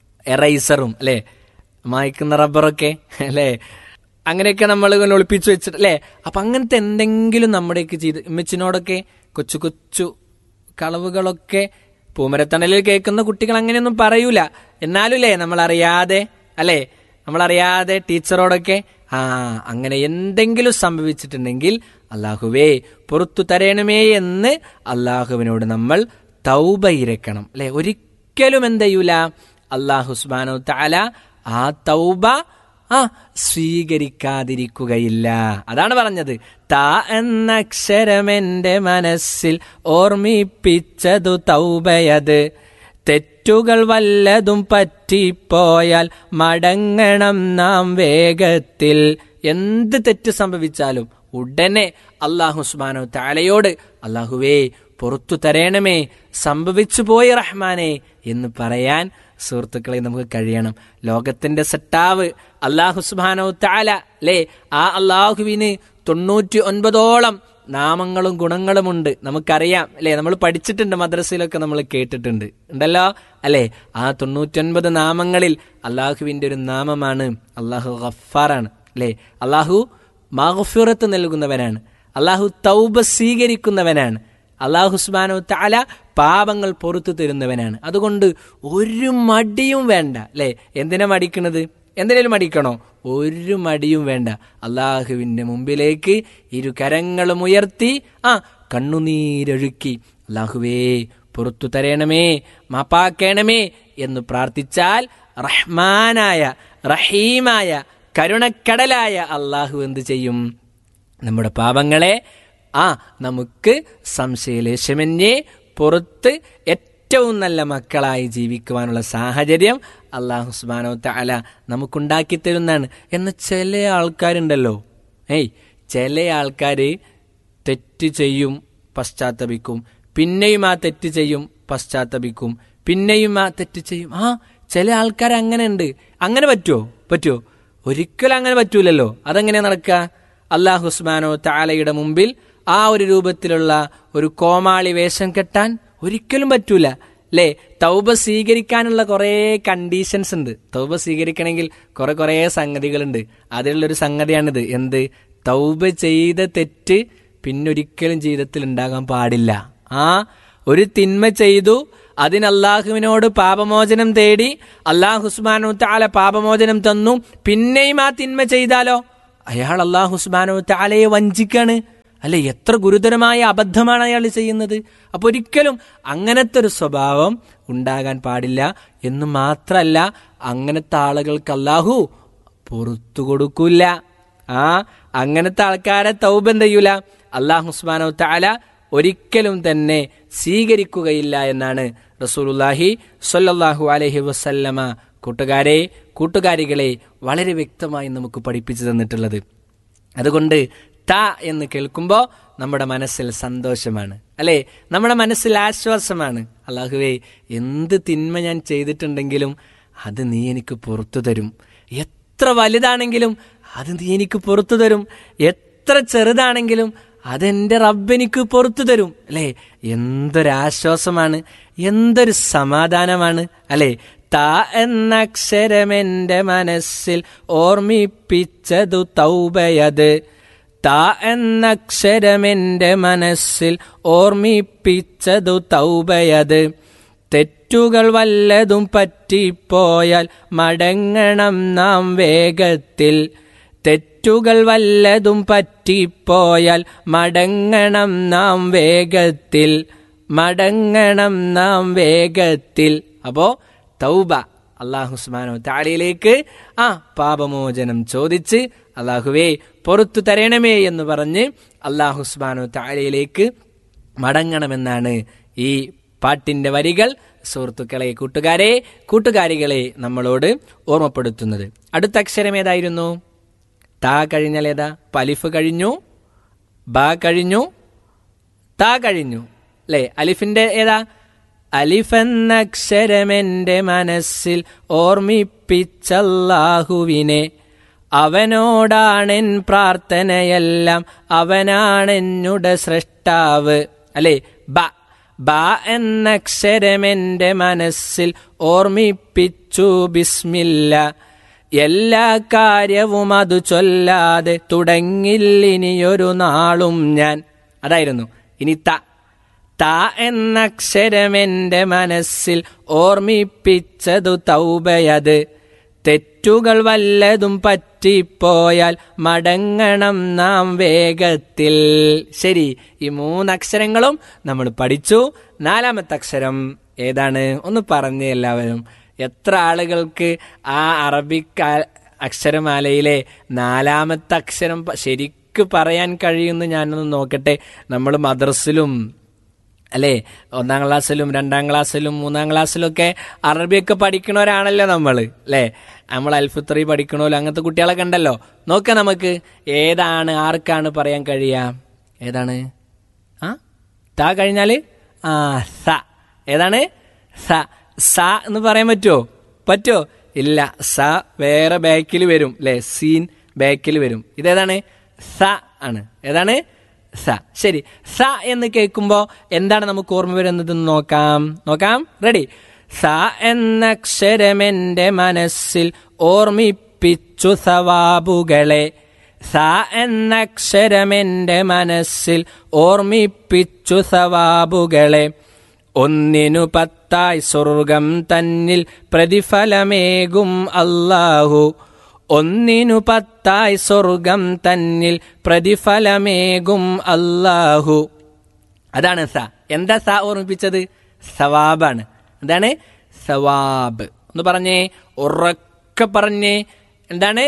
എറൈസറും അല്ലെ, മായ്ക്കുന്ന റബ്ബറൊക്കെ അല്ലെ, അങ്ങനെയൊക്കെ നമ്മൾ ഇങ്ങനെ ഒളിപ്പിച്ചു വെച്ചിട്ട് അല്ലേ. അപ്പൊ അങ്ങനത്തെ എന്തെങ്കിലും നമ്മുടെയൊക്കെ ചെയ്ത് ഉമ്മച്ചിനോടൊക്കെ കൊച്ചു കൊച്ചു കളവുകളൊക്കെ പൂമരത്തണലിൽ കേൾക്കുന്ന കുട്ടികൾ അങ്ങനെയൊന്നും പറയൂല. എന്നാലും അല്ലേ നമ്മളറിയാതെ അല്ലേ നമ്മളറിയാതെ ടീച്ചറോടൊക്കെ ആ അങ്ങനെ എന്തെങ്കിലും സംഭവിച്ചിട്ടുണ്ടെങ്കിൽ അല്ലാഹുവേ പുറത്തു തരണമേ എന്ന് അല്ലാഹുവിനോട് നമ്മൾ തൗബ ഇരക്കണം അല്ലെ. ഒരിക്കലും എന്ത് ചെയ്യൂല, അല്ലാഹു സുബ്ഹാനഹു തആല ആ തൗബ ആ സ്വീകരിക്കാതിരിക്കുകയില്ല. അതാണ് പറഞ്ഞത്, താ എന്ന അക്ഷരമെന്റെ മനസ്സിൽ ഓർമ്മിപ്പിച്ചതു തൗബയത്, തെറ്റുകൾ വല്ലതും പറ്റിപ്പോയാൽ മടങ്ങണം നാം വേഗത്തിൽ. എന്ത് തെറ്റ് സംഭവിച്ചാലും ഉടനെ അല്ലാഹു സുബ്ഹാനഹു തആലയോട് അല്ലാഹുവേ പുറത്തു തരണമേ, സംഭവിച്ചു പോയി റഹ്മാനെ എന്ന് പറയാൻ സുഹൃത്തുക്കളെ നമുക്ക് കഴിയണം. ലോകത്തിന്റെ സട്ടാവ് അല്ലാഹു സുബ്ഹാനഹു തആല അല്ലേ, ആ അല്ലാഹുവിന് തൊണ്ണൂറ്റി ഒൻപതോളം നാമങ്ങളും ഗുണങ്ങളുമുണ്ട്. നമുക്കറിയാം അല്ലെ, നമ്മൾ പഠിച്ചിട്ടുണ്ട്, മദ്രസയിലൊക്കെ നമ്മൾ കേട്ടിട്ടുണ്ട് ഉണ്ടല്ലോ അല്ലെ. ആ തൊണ്ണൂറ്റൊൻപത് നാമങ്ങളിൽ അല്ലാഹുവിന്റെ ഒരു നാമമാണ് അല്ലാഹു ഗഫാറാണ് അല്ലെ. അല്ലാഹു മഗ്ഫിറത്ത് നൽകുന്നവനാണ്, അല്ലാഹു തൗബ സ്വീകരിക്കുന്നവനാണ്, അല്ലാഹു സുബ്ഹാനഹു തആല പാപങ്ങൾ പുറത്തു തരുന്നവനാണ്. അതുകൊണ്ട് ഒരു മടിയും വേണ്ട അല്ലെ. എന്തിനാ മടിക്കണത്? എന്തിനേലും മടിക്കണോ? ഒരു മടിയും വേണ്ട. അള്ളാഹുവിന്റെ മുമ്പിലേക്ക് ഇരു കരങ്ങളും ഉയർത്തി ആ കണ്ണുനീരൊഴുക്കി അല്ലാഹുവേ പുറത്തു തരണമേ, മാപ്പാക്കണമേ എന്ന് പ്രാർത്ഥിച്ചാൽ റഹ്മാനായ റഹീമായ കരുണക്കടലായ അല്ലാഹു എന്ത് ചെയ്യും? നമ്മുടെ പാപങ്ങളെ ആ നമുക്ക് സംശയലേശമന്യേ പുറത്ത് ഏറ്റവും നല്ല മക്കളായി ജീവിക്കുവാനുള്ള സാഹചര്യം അല്ലാഹു സുബ്ഹാനഹു തആല നമുക്കുണ്ടാക്കി തരുന്നതാണ്. എന്ന് ചില ആൾക്കാരുണ്ടല്ലോ, ഏയ് ചില ആൾക്കാർ തെറ്റ് ചെയ്യും, പശ്ചാത്തപിക്കും, പിന്നെയും ആ തെറ്റ് ചെയ്യും, പശ്ചാത്തപിക്കും, പിന്നെയും ആ തെറ്റ് ചെയ്യും. ആ ചില ആൾക്കാർ അങ്ങനെ ഉണ്ട്. അങ്ങനെ പറ്റുമോ? പറ്റുമോ? ഒരിക്കലും അങ്ങനെ പറ്റൂലല്ലോ. അതെങ്ങനെയാ നടക്കുക? അല്ലാഹു സുബ്ഹാനഹു തആലയുടെ മുമ്പിൽ ആ ഒരു രൂപത്തിലുള്ള ഒരു കോമാളി വേഷം കെട്ടാൻ ഒരിക്കലും പറ്റൂല അല്ലേ? തൗബ സ്വീകരിക്കാനുള്ള കുറേ കണ്ടീഷൻസ് ഉണ്ട്. തൗബ സ്വീകരിക്കണമെങ്കിൽ കുറെ കുറേ സംഗതികളുണ്ട്. അതിലുള്ളൊരു സംഗതിയാണിത്. എന്ത്? തൗബ ചെയ്ത തെറ്റ് പിന്നൊരിക്കലും ജീവിതത്തിൽ ഉണ്ടാകാൻ പാടില്ല. ആ ഒരു തിന്മ ചെയ്തു, അതിന് അള്ളാഹുവിനോട് പാപമോചനം തേടി, അല്ലാഹു സുബ്ഹാനഹു തആല പാപമോചനം തന്നു, പിന്നെയും ആ തിന്മ ചെയ്താലോ അയാൾ അല്ലാഹു സുബ്ഹാനഹു തആലയെ വഞ്ചിക്കാണ് അല്ലെ? എത്ര ഗുരുതരമായ അബദ്ധമാണ് അയാൾ ചെയ്യുന്നത്. അപ്പൊ ഒരിക്കലും അങ്ങനത്തെ ഒരു സ്വഭാവം ഉണ്ടാകാൻ പാടില്ല. എന്ന് മാത്രല്ല, അങ്ങനത്തെ ആളുകൾക്ക് അല്ലാഹു പുറത്തു കൊടുക്കൂല. ആ അങ്ങനത്തെ ആൾക്കാരെ തൗബ എന്ത് ചെയ്യൂല? അല്ലാഹു സുബ്ഹാനഹു തആല ഒരിക്കലും തന്നെ സ്വീകരിക്കുകയില്ല എന്നാണ് റസൂലുള്ളാഹി സ്വല്ലല്ലാഹു അലൈഹി വസല്ലമ കൂട്ടുകാരെ കൂട്ടുകാരികളെ വളരെ വ്യക്തമായി നമുക്ക് പഠിപ്പിച്ചു തന്നിട്ടുള്ളത്. അതുകൊണ്ട് ത എന്ന് കേൾക്കുമ്പോൾ നമ്മുടെ മനസ്സിൽ സന്തോഷമാണ് അല്ലേ? നമ്മുടെ മനസ്സിൽ ആശ്വാസമാണ്. അല്ലാഹുവേ, എന്ത് തിന്മ ഞാൻ ചെയ്തിട്ടുണ്ടെങ്കിലും അത് നീ എനിക്ക് പുറത്തു തരും. എത്ര വലുതാണെങ്കിലും അത് നീ എനിക്ക് പുറത്തു തരും. എത്ര ചെറുതാണെങ്കിലും അതെന്റെ റബ്ബ് എനിക്ക് പുറത്തു തരും അല്ലേ? എന്തൊരാശ്വാസമാണ്, എന്തൊരു സമാധാനമാണ് അല്ലേ? ത എന്ന അക്ഷരമെന്റെ മനസ്സിൽ ഓർമ്മിപ്പിച്ചതു തൗബയത്. ത എന്ന അക്ഷരമെന്റെ മനസ്സിൽ ഓർമ്മിപ്പിച്ചതു തൗബയത്. തെറ്റുകൾ വല്ലതും പറ്റിപ്പോയാൽ മടങ്ങണം നാം വേഗത്തിൽ. തെറ്റുകൾ വല്ലതും പറ്റിപ്പോയാൽ മടങ്ങണം നാം വേഗത്തിൽ. മടങ്ങണം നാം വേഗത്തിൽ. അപ്പോ തൗബ, അല്ലാഹു സുബ്ഹാനഹു തആലയിലേക്ക് ആ പാപമോചനം ചോദിച്ച് അല്ലാഹുവേ പുറത്തു തരണമേ എന്ന് പറഞ്ഞ് അല്ലാഹു സുബ്ഹാനഹു തആലയിലേക്ക് മടങ്ങണമെന്നാണ് ഈ പാട്ടിന്റെ വരികൾ സുഹൃത്തുക്കളെ, കൂട്ടുകാരെ കൂട്ടുകാരികളെ നമ്മളോട് ഓർമ്മപ്പെടുത്തുന്നത്. അടുത്ത അക്ഷരം ഏതായിരുന്നു? താ കഴിഞ്ഞാൽ ഏതാ? അലിഫ് കഴിഞ്ഞു, ബ കഴിഞ്ഞു, താ കഴിഞ്ഞു അല്ലേ? അലിഫിന്റെ ഏതാ? അലിഫ് എന്ന അക്ഷരമെന്റെ മനസ്സിൽ ഓർമ്മിപ്പിച്ചല്ലാഹുവിനെ. അവനോടാണെൻ പ്രാർത്ഥനയെല്ലാം, അവനാണെന്നുടെ സൃഷ്ടാവ് അല്ലേ? ബ ബ എന്ന അക്ഷരമെന്റെ മനസ്സിൽ ഓർമ്മിപ്പിച്ചു ബിസ്മില്ല. എല്ലാ കാര്യവും അത് ചൊല്ലാതെ തുടങ്ങില്ലിനിയൊരു നാളും ഞാൻ. അതായിരുന്നു. ഇനി ത ത എന്ന അക്ഷരമെന്റെ മനസ്സിൽ ഓർമ്മിപ്പിച്ചതു തൗബയത്. തെറ്റുകൾ വല്ലതും പറ്റിപ്പോയാൽ മടങ്ങണം നാം വേഗത്തിൽ. ശരി, ഈ മൂന്നക്ഷരങ്ങളും നമ്മൾ പഠിച്ചു. നാലാമത്തെ അക്ഷരം ഏതാണ്? ഒന്ന് പറഞ്ഞേ എല്ലാവരും. എത്ര ആളുകൾക്ക് ആ അറബിക് അക്ഷരമാലയിലെ നാലാമത്തെ അക്ഷരം ശരിക്ക് പറയാൻ കഴിയുമെന്ന് ഞാനൊന്ന് നോക്കട്ടെ. നമ്മൾ മദ്രസിലും അല്ലേ, ഒന്നാം ക്ലാസ്സിലും രണ്ടാം ക്ലാസ്സിലും മൂന്നാം ക്ലാസ്സിലും ഒക്കെ അറബിയൊക്കെ പഠിക്കണവരാണല്ലോ നമ്മൾ അല്ലേ? നമ്മൾ അൽഫിത്രി പഠിക്കണമല്ലോ, അങ്ങനത്തെ കുട്ടികളൊക്കെ ഉണ്ടല്ലോ. നോക്കാം നമുക്ക് ഏതാണ് ആർക്കാണ് പറയാൻ കഴിയുക? ഏതാണ്? ആ താ കഴിഞ്ഞാൽ ആ സ. ഏതാണ്? സ. സ എന്ന് പറയാൻ പറ്റുമോ? പറ്റുമോ? ഇല്ല. സ വേറെ ബാക്കിൽ വരും അല്ലേ? സീൻ ബാക്കിൽ വരും. ഇതേതാണ്? സ ആണ്. ഏതാണ്? സ. ശരി, സ എന്ന് കേൾക്കുമ്പോ എന്താണ് നമുക്ക് ഓർമ്മ വരുന്നതെന്ന് നോക്കാം. നോക്കാം. റെഡി? സ എന്ന അക്ഷരമെന്റെ മനസ്സിൽ ഓർമ്മിപ്പിച്ചു സവാബുകളെ. സ എന്ന അക്ഷരമെന്റെ മനസ്സിൽ ഓർമ്മിപ്പിച്ചു സവാബുകളെ. ഒന്നിനു പത്തായി സ്വർഗം തന്നിൽ പ്രതിഫലമേകും അല്ലാഹു. ഒന്നിനു പത്തായി സ്വർഗം തന്നിൽ പ്രതിഫലമേകും അല്ലാഹു. അതാണ് സ. എന്താ സ ഓർമ്മിപ്പിച്ചത്? സവാബാണ്. എന്താണ്? സവാബ്. ഒന്ന് പറഞ്ഞേ, ഉറക്കെ പറഞ്ഞേ. എന്താണ്?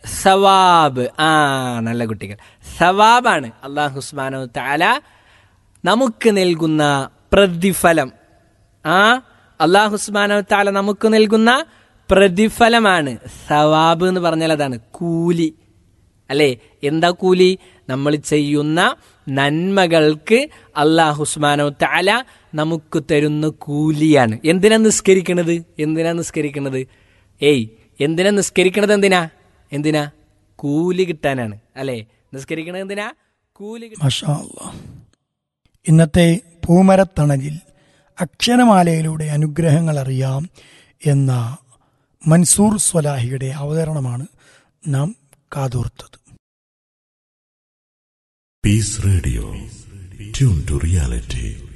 സവാബ്. ആ നല്ല കുട്ടികൾ. സവാബാണ് അല്ലാഹു സുബ്ഹാനഹു തആല നമുക്ക് നൽകുന്ന പ്രതിഫലം. ആ അല്ലാഹു സുബ്ഹാനഹു തആല നമുക്ക് നൽകുന്ന പ്രതിഫലമാണ് സവാബ് എന്ന് പറഞ്ഞാൽ. അതാണ് കൂലി അല്ലേ? എന്താ കൂലി? നമ്മൾ ചെയ്യുന്ന നന്മകൾക്ക് അല്ലാഹു സുബ്ഹാനഹു തആല നമുക്ക് തരുന്ന കൂലിയാണ്. എന്തിനാ നിസ്കരിക്കണത്? എന്തിനാ നിസ്കരിക്കണത്? ഏയ് എന്തിനാ നിസ്കരിക്കണത്? എന്തിനാ? എന്തിനാ? കൂലി കിട്ടാനാണ്. അല്ലേ? നിസ്കരിക്കണത് എന്തിനാ? കൂലി കിട്ടാൻ. മാഷാ അല്ലാഹ്. ഇന്നത്തെ പൂമരത്തണലിൽ അക്ഷരമാലയിലൂടെ അനുഗ്രഹങ്ങൾ അറിയാം എന്ന മൻസൂർ സ്വലാഹിയുടെ അവതരണമാണ് നാം കാതോർത്തത്. Piece radio, tune to reality.